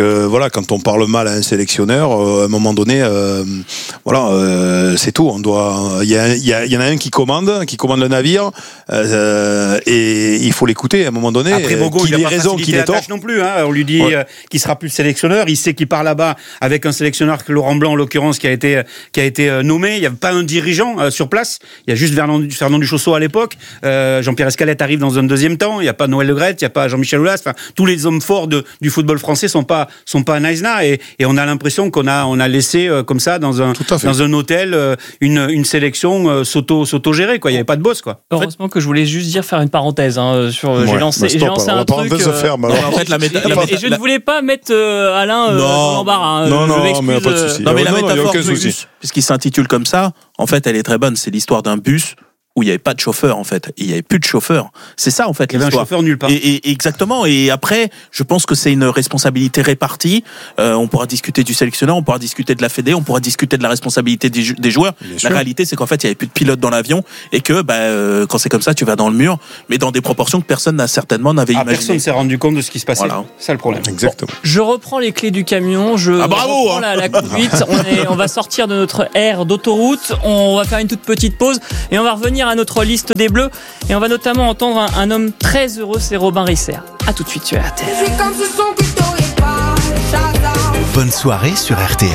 que voilà, quand on parle mal à un sélectionneur, à un moment donné, c'est tout. Il y en a un qui commande le navire, et il faut l'écouter à un moment donné. Après Bogo, qu'il ait raison, qu'il ait tort. Non plus. On lui dit qu'il sera plus le sélectionneur. Il sait qu'il part là-bas avec un sélectionneur, Laurent Blanc en l'occurrence, qui a été nommé. Il n'y a pas un dirigeant sur place. Il y a juste Fernand Duchosseau à l'époque. Jean-Pierre Escalette arrive dans un deuxième temps. Il n'y a pas Noël Le Graët, il n'y a pas Jean-Michel Aulas. Enfin, tous les hommes forts du football français sont pas à Naïsna, et on a l'impression qu'on a laissé comme ça dans un hôtel une sélection s'auto-gérer, quoi. Il n'y avait pas de boss, quoi. Heureusement que je voulais juste faire une parenthèse sur. J'ai lancé un truc. En fait, et je ne voulais pas mettre Alain dans l'embarras. Non, mais pas de souci. Non, mais la métaphore du bus, puisqu'il s'intitule comme ça, en fait, elle est très bonne. C'est l'histoire d'un bus où il n'y avait pas de chauffeur, en fait. Il n'y avait plus de chauffeur. C'est ça, en fait, l'histoire. Il y avait un chauffeur nulle part. Et exactement. Et après, je pense que c'est une responsabilité répartie. On pourra discuter du sélectionneur, on pourra discuter de la Fédé, on pourra discuter de la responsabilité des joueurs. La réalité, c'est qu'en fait, il n'y avait plus de pilote dans l'avion et que, quand c'est comme ça, tu vas dans le mur, mais dans des proportions que personne n'avait imaginé. Personne ne s'est rendu compte de ce qui se passait. Voilà. C'est ça le problème. Exactement. Bon, je reprends les clés du camion. Bravo, reprends la conduite. On va sortir de notre aire d'autoroute. On va faire une toute petite pause et on va revenir à notre liste des Bleus, et on va notamment entendre un homme très heureux, c'est Robin Risser. A tout de suite sur RTL. Bonne soirée sur RTL.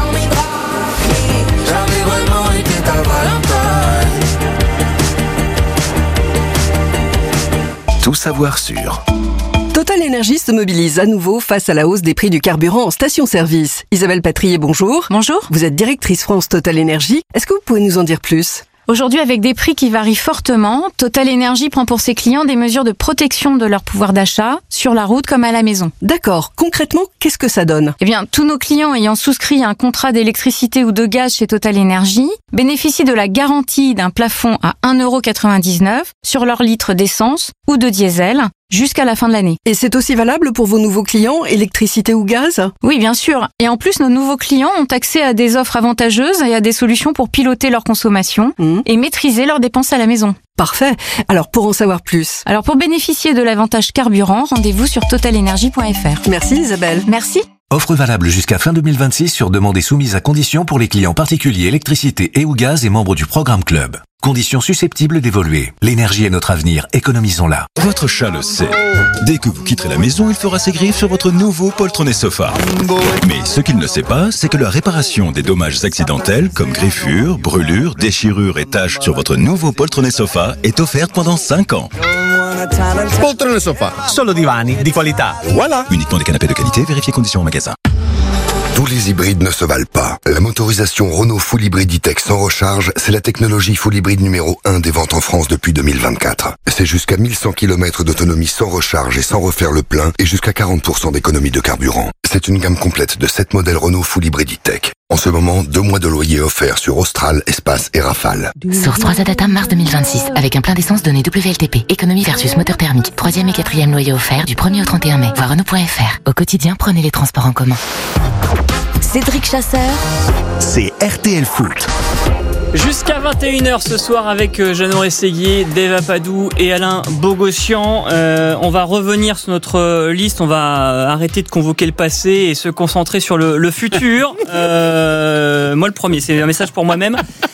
Tout savoir sur Total Énergie se mobilise à nouveau face à la hausse des prix du carburant en station-service. Isabelle Patrier, bonjour. Bonjour. Vous êtes directrice France Total Énergie. Est-ce que vous pouvez nous en dire plus ? Aujourd'hui, avec des prix qui varient fortement, Total Énergie prend pour ses clients des mesures de protection de leur pouvoir d'achat, sur la route comme à la maison. D'accord. Concrètement, qu'est-ce que ça donne ? Eh bien, tous nos clients ayant souscrit un contrat d'électricité ou de gaz chez Total Énergie bénéficient de la garantie d'un plafond à 1,99 € sur leur litre d'essence ou de diesel jusqu'à la fin de l'année. Et c'est aussi valable pour vos nouveaux clients, électricité ou gaz ? Oui, bien sûr. Et en plus, nos nouveaux clients ont accès à des offres avantageuses et à des solutions pour piloter leur consommation et maîtriser leurs dépenses à la maison. Parfait. Alors, pour en savoir plus. Alors, pour bénéficier de l'avantage carburant, rendez-vous sur totalenergie.fr. Merci Isabelle. Merci. Offre valable jusqu'à fin 2026 sur demande et soumise à conditions pour les clients particuliers électricité et ou gaz et membres du programme Club. Conditions susceptibles d'évoluer. L'énergie est notre avenir, économisons-la. Votre chat le sait. Dès que vous quitterez la maison, il fera ses griffes sur votre nouveau poltronnet sofa. Mais ce qu'il ne sait pas, c'est que la réparation des dommages accidentels comme griffures, brûlures, déchirures et taches sur votre nouveau poltronnet sofa est offerte pendant 5 ans. Poltrone sofa, solo divani di qualità. Voilà. Uniquement des canapés de qualité, vérifiez conditions en magasin. Tous les hybrides ne se valent pas. La motorisation Renault Full Hybrid E-Tech sans recharge, c'est la technologie full hybride numéro 1 des ventes en France depuis 2024. C'est jusqu'à 1100 km d'autonomie sans recharge et sans refaire le plein, et jusqu'à 40% d'économie de carburant. C'est une gamme complète de 7 modèles Renault Full Hybrid E-Tech. En ce moment, 2 mois de loyer offerts sur Austral, Espace et Rafale. Source 3 Adata mars 2026, avec un plein d'essence donné WLTP. Économie versus moteur thermique. 3e et 4e loyer offert du 1er au 31 mai. Voir Renault.fr. Au quotidien, prenez les transports en commun. Cédric Chasseur, c'est RTL Foot. Jusqu'à 21h ce soir avec Jeannot Rességuier, Deva Padou et Alain Bogossian. On va revenir sur notre liste, on va arrêter de convoquer le passé et se concentrer sur le futur. Moi le premier, c'est un message pour moi-même.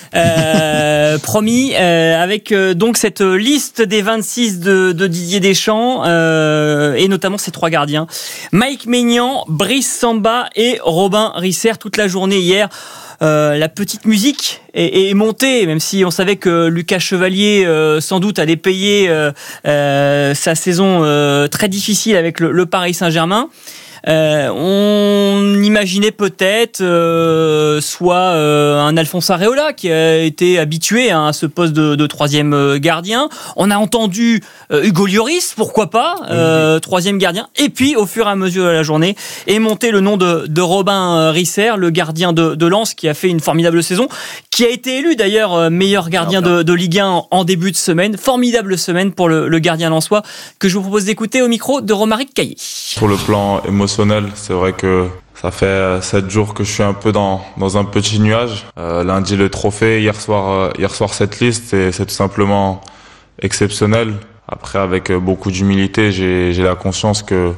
Promis, avec donc cette liste des 26 de Didier Deschamps et notamment ses 3 gardiens. Mike Maignan, Brice Samba et Robin Risser toute la journée hier. La petite musique est montée, même si on savait que Lucas Chevalier sans doute allait payer sa saison très difficile avec le Paris Saint-Germain. On imaginait peut-être soit un Alphonse Areola qui a été habitué à ce poste de 3e gardien. On a entendu Hugo Lloris, pourquoi pas, 3e gardien. Et puis au fur et à mesure de la journée est monté le nom de Robin Risser, le gardien de Lens qui a fait une formidable saison, qui a été élu d'ailleurs meilleur gardien de Ligue 1 en début de semaine. Formidable semaine pour le gardien lensois que je vous propose d'écouter au micro de Romaric Caillé. Sur le plan émotionnel, c'est vrai que ça fait 7 jours que je suis un peu dans un petit nuage. Lundi le trophée, hier soir cette liste, c'est tout simplement exceptionnel. Après, avec beaucoup d'humilité, j'ai la conscience que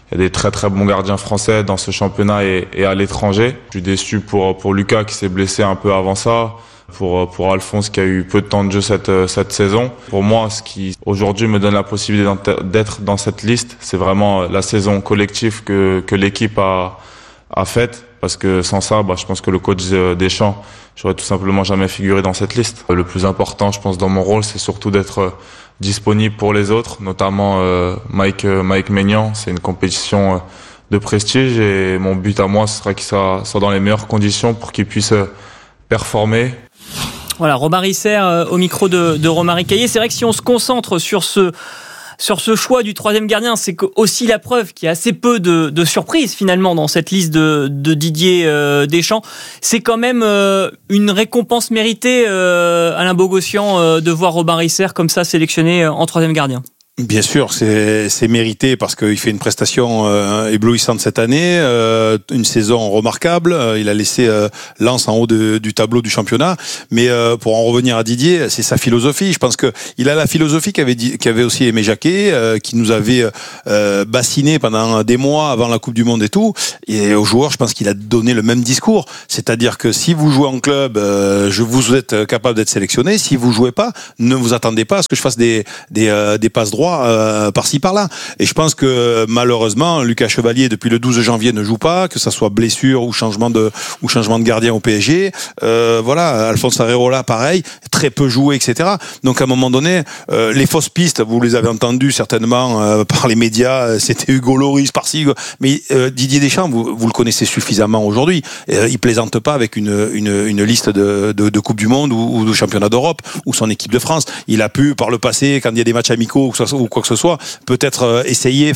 Il y a des très très bons gardiens français dans ce championnat et à l'étranger. Je suis déçu pour Lucas qui s'est blessé un peu avant ça. Pour Alphonse qui a eu peu de temps de jeu cette saison. Pour moi, ce qui aujourd'hui me donne la possibilité d'être dans cette liste, c'est vraiment la saison collective que l'équipe a faite. Parce que sans ça, je pense que le coach Deschamps, j'aurais tout simplement jamais figuré dans cette liste. Le plus important, je pense, dans mon rôle, c'est surtout d'être disponible pour les autres, notamment Mike Maignan. C'est une compétition de prestige et mon but à moi, ce sera qu'il soit dans les meilleures conditions pour qu'il puisse performer. Voilà, Robin Risser au micro de Romaric Caillé. C'est vrai que si on se concentre sur ce choix du troisième gardien, c'est aussi la preuve qu'il y a assez peu de surprises finalement dans cette liste de Didier Deschamps. C'est quand même une récompense méritée, Alain Bogossian, de voir Robin Risser comme ça sélectionné en troisième gardien. Bien sûr, c'est mérité parce qu'il fait une prestation éblouissante cette année, une saison remarquable. Il a laissé Lens en haut du tableau du championnat. Mais pour en revenir à Didier, c'est sa philosophie. Je pense que il a la philosophie qu'avait aussi Aimé Jacquet, qui nous avait bassiné pendant des mois avant la Coupe du Monde et tout. Et aux joueurs, je pense qu'il a donné le même discours. C'est-à-dire que si vous jouez en club, vous êtes capable d'être sélectionné. Si vous jouez pas, ne vous attendez pas à ce que je fasse des passes droits par-ci par-là. Et je pense que malheureusement Lucas Chevalier depuis le 12 janvier ne joue pas, que ça soit blessure ou changement de gardien au PSG. Voilà, Alphonse Areola pareil, très peu joué, etc. Donc à un moment donné, les fausses pistes, vous les avez entendues certainement par les médias, c'était Hugo Lloris par-ci, mais Didier Deschamps, vous le connaissez suffisamment aujourd'hui. Il plaisante pas avec une liste de Coupe du Monde ou de Championnat d'Europe ou son équipe de France. Il a pu par le passé, quand il y a des matchs amicaux ou quoi que ce soit, peut-être essayer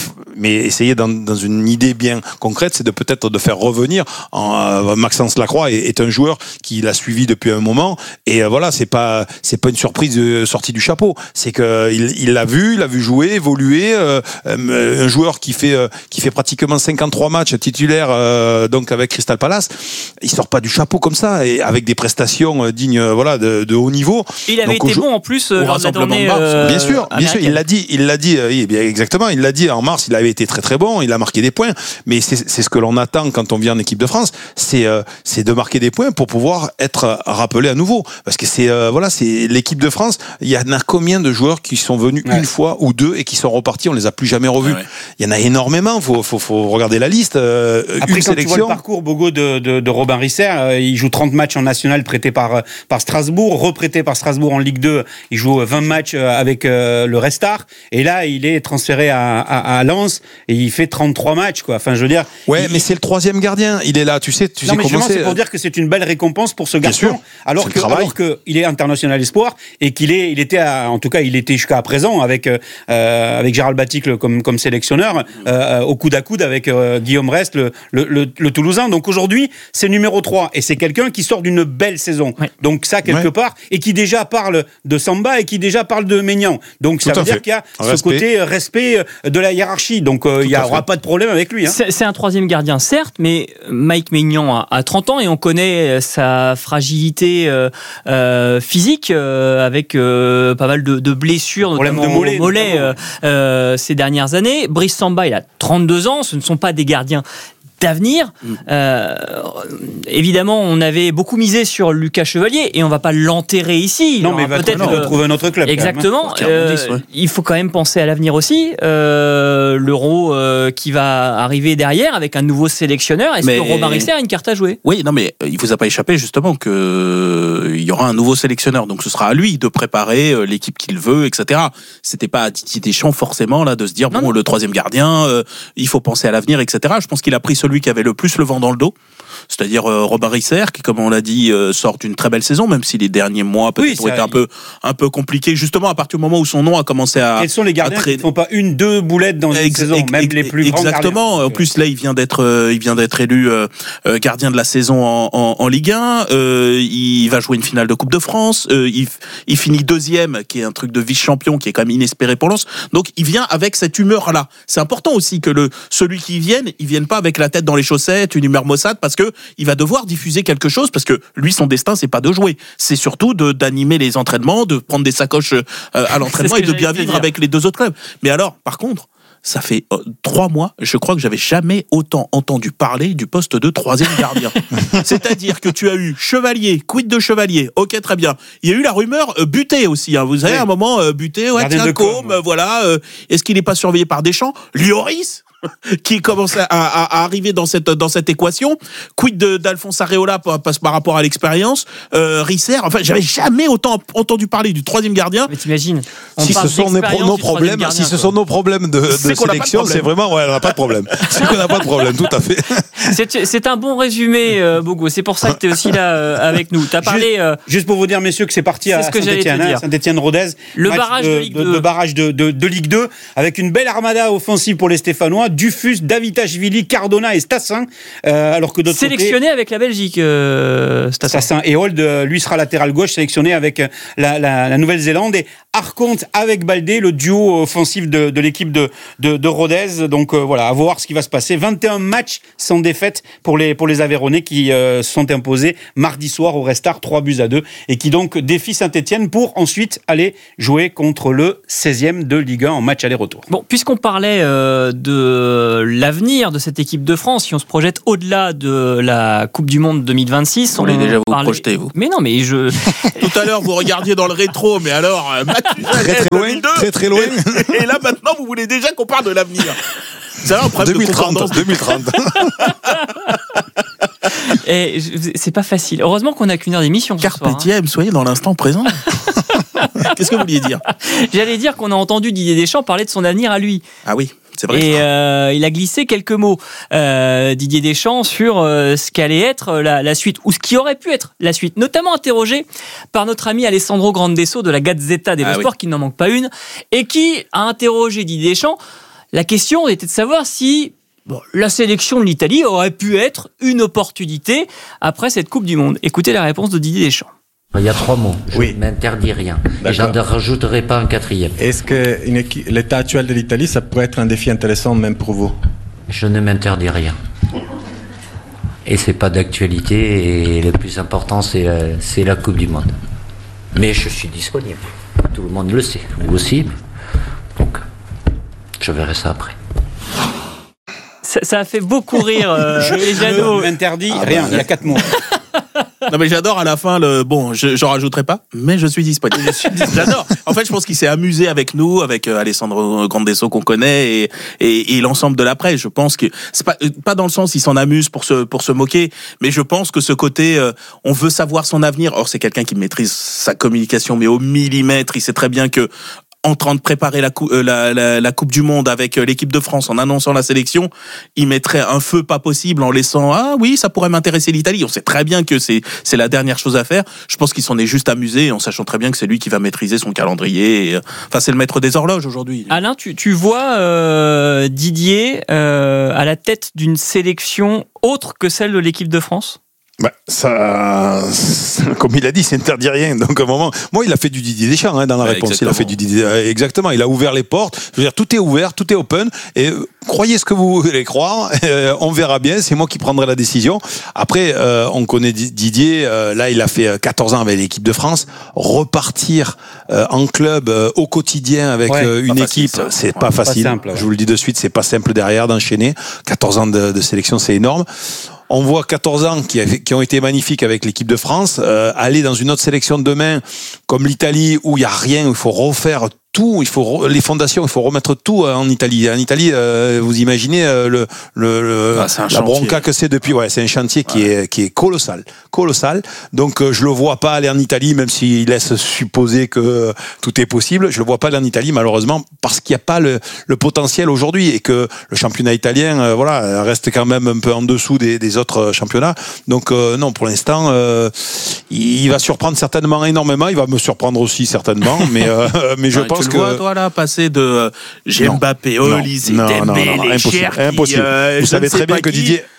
dans une idée bien concrète, c'est peut-être de faire revenir Maxence Lacroix est un joueur qui l'a suivi depuis un moment et voilà, c'est pas une surprise sortie du chapeau, c'est que il l'a vu jouer, évoluer, un joueur qui fait pratiquement 53 matchs titulaires donc avec Crystal Palace, il sort pas du chapeau comme ça et avec des prestations dignes de haut niveau. Il avait été bon en plus lors de la tournée bien sûr, il l'a dit exactement, il l'a dit en mars, il avait été très très bon, il a marqué des points, mais c'est ce que l'on attend quand on vient en équipe de France, c'est de marquer des points pour pouvoir être rappelé à nouveau, parce que c'est l'équipe de France, il y en a combien de joueurs qui sont venus une fois ou deux et qui sont repartis, on les a plus jamais revus. Il y en a énormément, faut regarder la liste. Après, quand tu vois le parcours Bogo de Robin Risser, il joue 30 matchs en national prêté par Strasbourg, reprêté par Strasbourg en Ligue 2, il joue 20 matchs avec le Restart. Et là, il est transféré à Lens et il fait 33 matchs, quoi. Enfin, je veux dire. Ouais, mais c'est le troisième gardien. Il est là, tu sais comment c'est. pour dire que c'est une belle récompense pour ce garçon. Alors que il est international espoir et il était jusqu'à présent avec Gérald Baticle comme sélectionneur, au coude à coude avec Guillaume Rest, le Toulousain. Donc aujourd'hui, c'est numéro 3 et c'est quelqu'un qui sort d'une belle saison. Ouais. Donc ça, quelque part, et qui déjà parle de Samba et qui déjà parle de Maignan. Donc ça veut dire qu'il y a ce côté respect de la hiérarchie. Donc il n'y aura pas de problème avec lui. C'est un troisième gardien, certes, mais Mike Maignan a 30 ans et on connaît sa fragilité physique avec pas mal de blessures, notamment au mollet ces dernières années. Brice Samba, il a 32 ans, ce ne sont pas des gardiens d'avenir. Évidemment, on avait beaucoup misé sur Lucas Chevalier et on va pas l'enterrer ici. Non, mais peut-être trouver un autre club. Exactement. Il faut quand même penser à l'avenir aussi. L'Euro qui va arriver derrière avec un nouveau sélectionneur. Est-ce que Robin Risser a une carte à jouer ? Oui, non, mais il vous a pas échappé justement que il y aura un nouveau sélectionneur. Donc ce sera à lui de préparer l'équipe qu'il veut, etc. C'était pas à Didier Deschamps forcément là de se dire le troisième gardien, il faut penser à l'avenir, etc. Je pense qu'il a pris celui qui avait le plus le vent dans le dos, c'est-à-dire Robin Risser, qui, comme on l'a dit, sort d'une très belle saison, même si les derniers mois peut-être ont été un peu compliqués, justement à partir du moment où son nom a commencé à... Quels sont les gardiens qui ne font pas 1-2 boulettes dans une saison, même les plus grands gardiens. Exactement. En plus, là, il vient d'être élu gardien de la saison en Ligue 1. Il va jouer une finale de Coupe de France. Il finit deuxième, qui est un truc de vice-champion, qui est quand même inespéré pour Lens. Donc, il vient avec cette humeur-là. C'est important aussi que celui qui il vienne pas avec la tête dans les chaussettes, une humeur maussade, parce que il va devoir diffuser quelque chose, parce que lui, son destin, c'est pas de jouer, c'est surtout d'animer les entraînements, de prendre des sacoches à l'entraînement et de bien vivre avec les deux autres clubs. Mais alors, par contre, ça fait 3 mois, je crois que j'avais jamais autant entendu parler du poste de 3e gardien. C'est-à-dire que tu as eu Chevalier, quid de Chevalier, ok, très bien. Il y a eu la rumeur Buté aussi, hein. Vous savez, à un moment, Buté, ouais, tiens, Côme, voilà, est-ce qu'il n'est pas surveillé par Deschamps? Lloris qui commence à arriver dans cette équation. Quid d'Alphonse Areola par rapport à l'expérience, Risser. Enfin, j'avais jamais autant entendu parler du 3e gardien. Mais t'imagines, si ce sont nos problèmes, sont nos problèmes de sélection, c'est vraiment, ouais, on n'a pas de problème. C'est qu'on n'a pas de problème, tout à fait. C'est un bon résumé, Bogo. C'est pour ça que tu es aussi là avec nous. T'as parlé. Juste pour vous dire, messieurs, que c'est parti à Saint-Étienne, Saint-Étienne-Rodez. Le barrage de Ligue 2. Le barrage de Ligue 2, avec une belle armada offensive pour les Stéphanois. Dufus, Davitashvili, Cardona et Stassin. Alors que d'autres sélectionné avec la Belgique, Stassin. Et Holt, lui, sera latéral gauche, sélectionné avec la Nouvelle-Zélande. Et Arconte avec Baldé, le duo offensif de l'équipe de Rodez. Donc voilà, à voir ce qui va se passer. 21 matchs sans défaite pour les Aveyronnais qui sont imposés mardi soir au Restart 3-2 et qui donc défient Saint-Étienne pour ensuite aller jouer contre le 16e de Ligue 1 en match aller-retour. Bon, puisqu'on parlait de l'avenir de cette équipe de France, si on se projette au-delà de la Coupe du Monde 2026, on voulez déjà vous projeter, vous. Mais non, mais tout à l'heure vous regardiez dans le rétro, mais alors très loin, très loin. Et là maintenant vous voulez déjà qu'on parle de l'avenir. C'est un problème 2030. Et c'est pas facile. Heureusement qu'on n'a qu'une heure d'émission. Carpe diem, soyez dans l'instant présent. Qu'est-ce que vous vouliez dire? J'allais dire qu'on a entendu Didier Deschamps parler de son avenir à lui. Ah oui. C'est vrai. Et il a glissé quelques mots, Didier Deschamps, sur ce qu'allait être la suite, ou ce qui aurait pu être la suite, notamment interrogé par notre ami Alessandro Grandesso de la Gazzetta dello Sport, qui n'en manque pas une, et qui a interrogé Didier Deschamps. La question était de savoir si la sélection de l'Italie aurait pu être une opportunité après cette Coupe du Monde. Écoutez la réponse de Didier Deschamps. Il y a 3 mots. Je ne m'interdis rien. Et j'en rajouterai pas un 4e. Est-ce que l'état actuel de l'Italie, ça pourrait être un défi intéressant même pour vous? Je ne m'interdis rien. Et c'est pas d'actualité. Et le plus important, c'est la Coupe du Monde. Mais je suis disponible. Tout le monde le sait. Vous aussi. Donc, je verrai ça après. Ça a fait beaucoup rire. Je m'interdis rien. Il y a 4 mots. Non mais j'adore à la fin j'en rajouterai pas, mais je suis disponible. J'adore. En fait, je pense qu'il s'est amusé avec nous, avec Alessandro Grandesso qu'on connaît et l'ensemble de la presse. Je pense que c'est pas dans le sens il s'en amuse pour se moquer, mais je pense que ce côté on veut savoir son avenir. Or c'est quelqu'un qui maîtrise sa communication mais au millimètre. Il sait très bien que en train de préparer la Coupe du Monde avec l'équipe de France en annonçant la sélection, il mettrait un feu pas possible en laissant ah oui ça pourrait m'intéresser l'Italie. On sait très bien que c'est la dernière chose à faire. Je pense qu'il s'en est juste amusé en sachant très bien que c'est lui qui va maîtriser son calendrier. Enfin c'est le maître des horloges aujourd'hui. Alain, tu vois Didier à la tête d'une sélection autre que celle de l'équipe de France? Ça, comme il a dit, c'est interdit rien. Donc, à un moment, moi, il a fait du Didier Deschamps dans la réponse. Exactement. Il a fait du Didier, exactement. Il a ouvert les portes. Je veux dire, tout est ouvert, tout est open. Et croyez ce que vous voulez croire. On verra bien. C'est moi qui prendrai la décision. Après, on connaît Didier. Là, il a fait 14 ans avec l'équipe de France. Repartir en club au quotidien avec une équipe, c'est pas facile. Pas simple, Je vous le dis de suite, c'est pas simple derrière d'enchaîner. 14 ans de sélection, c'est énorme. On voit 14 ans qui ont été magnifiques avec l'équipe de France. Aller dans une autre sélection de demain, comme l'Italie, où il n'y a rien, où il faut refaire tout, les fondations, il faut remettre tout en Italie. En Italie, vous imaginez la bronca que c'est depuis. Ouais, c'est un chantier qui est colossal. Donc je le vois pas aller en Italie, même s'il laisse supposer que tout est possible. Je le vois pas aller en Italie, malheureusement, parce qu'il n'y a pas le potentiel aujourd'hui et que le championnat italien, reste quand même un peu en dessous des autres championnats. Donc non, pour l'instant, il va surprendre certainement énormément. Il va me surprendre aussi certainement, mais je pense tu le vois, toi, là, passer de Mbappé, Olise, Dembélé, impossible. Vous savez très bien que Didier,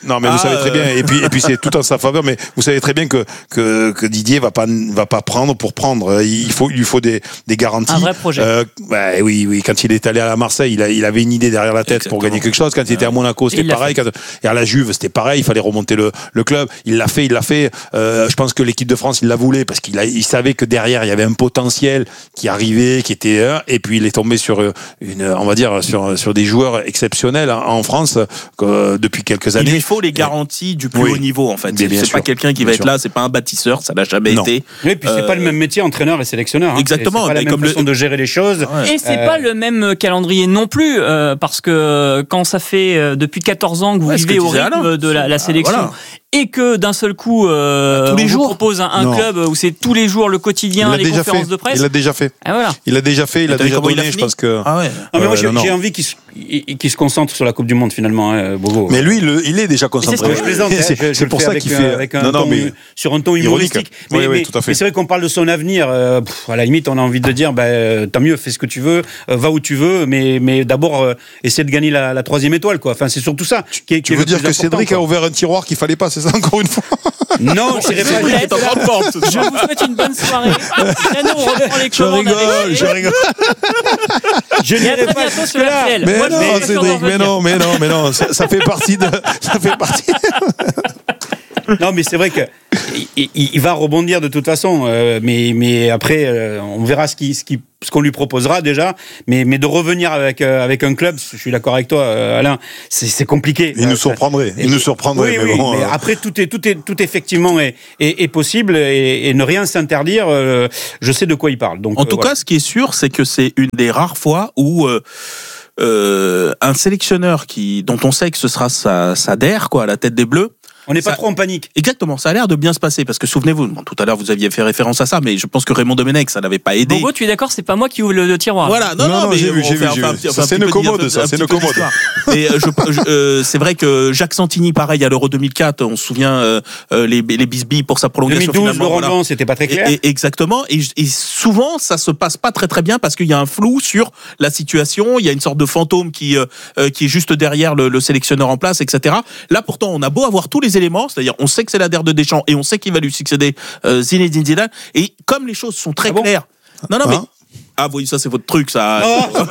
Non, mais vous savez très bien. Et puis c'est tout en sa faveur. Mais vous savez très bien que Didier va pas prendre pour prendre. Il lui faut des garanties. Un vrai projet. Oui. Quand il est allé à Marseille, il avait une idée derrière la tête pour gagner quelque chose. Quand il était à Monaco, c'était pareil. Et à la Juve, c'était pareil. Il fallait remonter le club. Il l'a fait. Je pense que l'équipe de France, il la voulait parce qu'il savait que derrière, il y avait un potentiel qui arrivait, qui était et puis il est tombé sur sur des joueurs exceptionnels en France depuis quelques années. Il lui faut les garanties du plus haut niveau en fait. C'est pas quelqu'un qui va être là, c'est pas un bâtisseur, ça n'a jamais été. Oui, puis c'est pas le même métier entraîneur et sélectionneur. Exactement. C'est pas la même façon de gérer les choses. Et c'est pas le même calendrier non plus, parce que quand ça fait depuis 14 ans que vous vivez au rythme de la sélection. Et que d'un seul coup, tous les jours, propose un club où c'est tous les jours le quotidien, les conférences de presse. Il l'a déjà fait. Ah, voilà. Il a déjà donné, je pense que. Ah ouais. Mais moi, j'ai envie qu'il se concentre sur la Coupe du Monde finalement, Bogo. Mais lui, il est déjà concentré. C'est ce que je plaisante. C'est pour ça qu'il fait avec sur un ton humoristique. Mais tout à fait. C'est vrai qu'on parle de son avenir. À la limite, on a envie de dire, tant mieux, fais ce que tu veux, va où tu veux, mais d'abord essaie de gagner la 3e étoile, quoi. Enfin, c'est surtout ça. Tu veux dire que Cédric a ouvert un tiroir qu'il fallait pas, c'est ça encore une fois? Non, je n'irai pas. Je vous souhaite une bonne soirée. Maintenant, on reprend les commandes. Je rigole. Je n'irai pas jusque-là. Mais non, Cédric, mais non. Ça fait partie de. Non, mais c'est vrai que il va rebondir de toute façon. Mais après, on verra ce qu'on lui proposera déjà. Mais de revenir avec un club, je suis d'accord avec toi, Alain. C'est compliqué. Il nous surprendrait. Oui, mais bon. Mais après, tout effectivement est possible et ne rien s'interdire. Je sais de quoi il parle. Donc, en tout cas, ce qui est sûr, c'est que c'est une des rares fois où un sélectionneur dont on sait que ce sera sa DER, quoi, à la tête des Bleus. On n'est pas trop en panique. Exactement, ça a l'air de bien se passer parce que souvenez-vous, tout à l'heure vous aviez fait référence à ça, mais je pense que Raymond Domenech ça n'avait pas aidé. Bogo, tu es d'accord, c'est pas moi qui ouvre le tiroir. Voilà, non, mais j'ai vu. C'est une commode, ça, c'est une commode. Et c'est vrai que Jacques Santini, pareil à l'Euro 2004, on se souvient les bisbilles pour sa prolongation. 2012, Laurent Blanc, c'était pas très clair. Exactement, et souvent ça se passe pas très très bien parce qu'il y a un flou sur la situation, il y a une sorte de fantôme qui est juste derrière le sélectionneur en place, etc. Là pourtant on a beau avoir tous les éléments, c'est-à-dire on sait que c'est la DER de Deschamps et on sait qu'il va lui succéder Zinedine Zidane, et comme les choses sont très claires. Non mais oui, ça c'est votre truc, ça.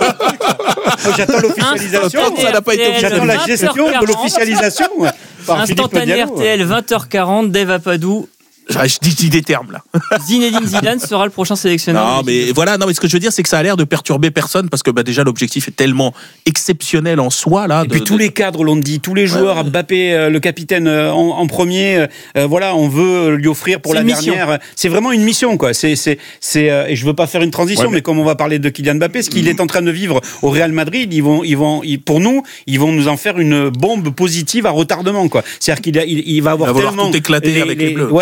J'attends l'officialisation. Ça n'a pas été. J'attends la gestion de l'officialisation. Instantané RTL 20h40, Dave Apadou. Je dis des termes là. Zinedine Zidane sera le prochain sélectionneur. Non mais ce que je veux dire c'est que ça a l'air de perturber personne parce que déjà l'objectif est tellement exceptionnel en soi là. Et puis tous les cadres l'ont dit, tous les joueurs, Mbappé le capitaine en premier, on veut lui offrir pour la dernière. C'est vraiment une mission quoi. Et je veux pas faire une transition, mais comme on va parler de Kylian Mbappé, ce qu'il est en train de vivre au Real Madrid, ils vont nous en faire une bombe positive à retardement quoi. C'est-à-dire qu'il va avoir tellement tout éclaté avec les Bleus.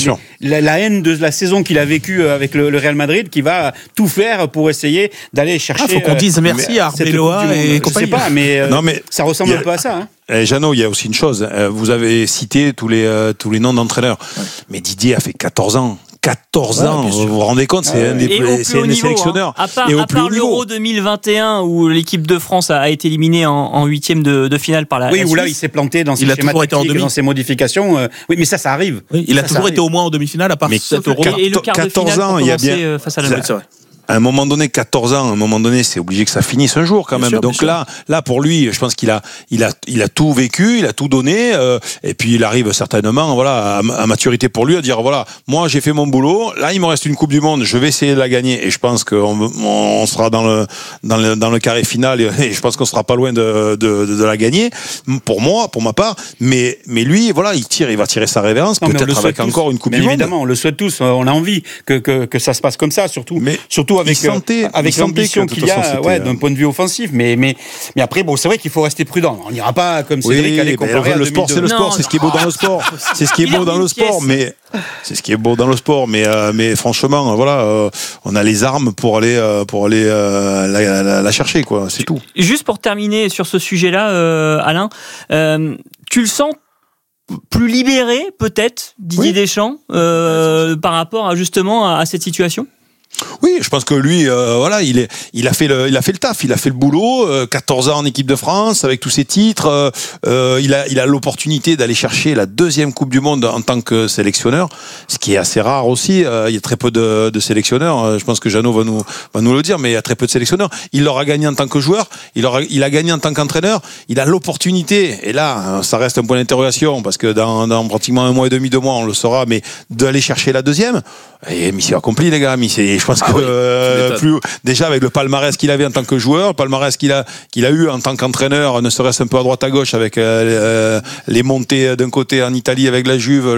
La haine de la saison qu'il a vécue avec le Real Madrid, qui va tout faire pour essayer d'aller chercher. Il faut qu'on dise merci à Arbeloa et compagnie. Je sais pas, mais ça ressemble un peu à ça. Jeannot, il y a aussi une chose. Vous avez cité tous les noms d'entraîneurs, mais Didier a fait 14 ans. 14 ans, vous vous rendez compte, c'est un des sélectionneurs. À part l'Euro 2021 où l'équipe de France a été éliminée en huitième de finale par la. Oui, où là il s'est planté dans ses schémas tactiques, dans ses modifications. Oui, mais ça arrive. Oui, il a toujours été au moins en demi-finale à part cet Euro. Et le quart de finale ans, il y a bien face à la. À un moment donné, 14 ans, c'est obligé que ça finisse un jour quand même. Donc là, pour lui, je pense qu'il a tout vécu, il a tout donné, et puis il arrive certainement, à maturité pour lui, à dire moi j'ai fait mon boulot. Là, il me reste une Coupe du Monde, je vais essayer de la gagner, et je pense qu'on sera dans le carré final, et je pense qu'on sera pas loin de la gagner. Pour ma part, mais lui, il va tirer sa révérence, peut-être avec encore une Coupe du Monde. Évidemment, on le souhaite tous. On a envie que ça se passe comme ça, surtout avec l'ambition qu'il y a d'un point de vue offensif, mais après c'est vrai qu'il faut rester prudent. On n'ira pas comme Cédric à les comparer. Le sport c'est le sport, c'est ce qui est beau dans le sport. C'est ce qui est beau dans le sport, mais c'est ce qui est beau dans le sport, mais franchement on a les armes pour aller la chercher quoi, c'est tout. Juste pour terminer sur ce sujet-là, Alain, tu le sens plus libéré peut-être, Didier Deschamps, par rapport justement à cette situation? Oui, je pense que lui, voilà, il a fait le taf, il a fait le boulot. 14 ans en équipe de France avec tous ses titres. Il a l'opportunité d'aller chercher la 2e Coupe du Monde en tant que sélectionneur, ce qui est assez rare aussi. Il y a très peu de sélectionneurs. Je pense que Jeannot va nous le dire, mais il y a très peu de sélectionneurs. Il l'aura gagné en tant que joueur. Il a gagné en tant qu'entraîneur. Il a l'opportunité, et là, ça reste un point d'interrogation parce que dans pratiquement 1 mois et demi, 2 mois, on le saura, mais d'aller chercher la 2e. Et mission accomplie, les gars. Je pense que plus déjà avec le palmarès qu'il avait en tant que joueur, le palmarès qu'il a eu en tant qu'entraîneur, ne serait-ce un peu à droite à gauche avec les montées d'un côté en Italie avec la Juve,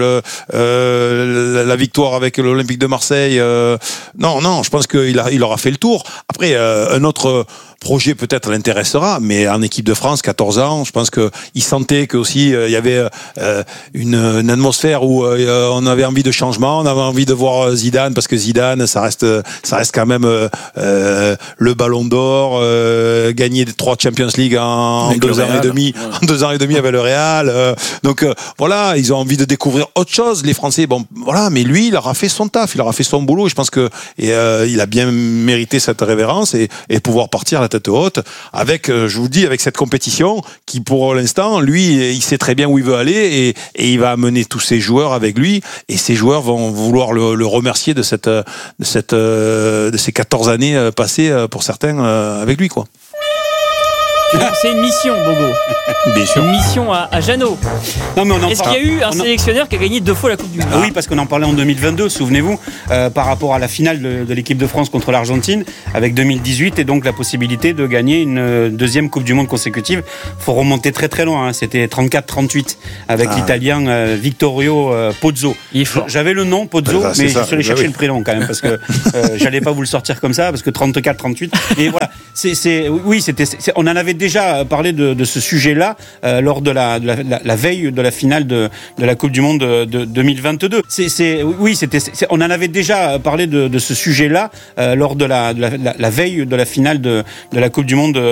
la victoire avec l'Olympique de Marseille. Non, je pense qu'il aura fait le tour. Après, un autre projet peut-être l'intéressera, mais en équipe de France, 14 ans, je pense qu'il sentait qu'aussi il y avait une atmosphère où on avait envie de changement, on avait envie de voir Zidane, parce que Zidane, ça reste quand même le Ballon d'Or, gagner 3 Champions League en 2 ans et demi, ouais. En 2 ans et demi avec le Real. Donc voilà, ils ont envie de découvrir autre chose, les Français. Bon, voilà, mais lui, il aura fait son taf, il aura fait son boulot. Et je pense que il a bien mérité cette révérence et pouvoir partir à la tête haute avec, je vous dis, avec cette compétition qui, pour l'instant, lui, il sait très bien où il veut aller et il va amener tous ses joueurs avec lui et ces joueurs vont vouloir le remercier de ces 14 années passées pour certains avec lui, quoi. C'est une mission, Bobo. Bien sûr. Une mission à Jeannot. Est-ce qu'il y a eu un sélectionneur qui a gagné 2 fois la Coupe du Monde? Oui, parce qu'on en parlait en 2022, souvenez-vous, par rapport à la finale de l'équipe de France contre l'Argentine, avec 2018, et donc la possibilité de gagner une 2e Coupe du Monde consécutive. Il faut remonter très très loin, hein. C'était 34-38, avec l'Italien Vittorio Pozzo. J'avais le nom, Pozzo, mais je suis allé chercher le prénom quand même, parce que j'allais pas vous le sortir comme ça, parce que 34-38, et voilà. On en avait déjà parlé de ce sujet-là lors de la veille de la finale de la Coupe du Monde de 2022. On en avait déjà parlé de ce sujet-là lors de la veille de la finale de la Coupe du Monde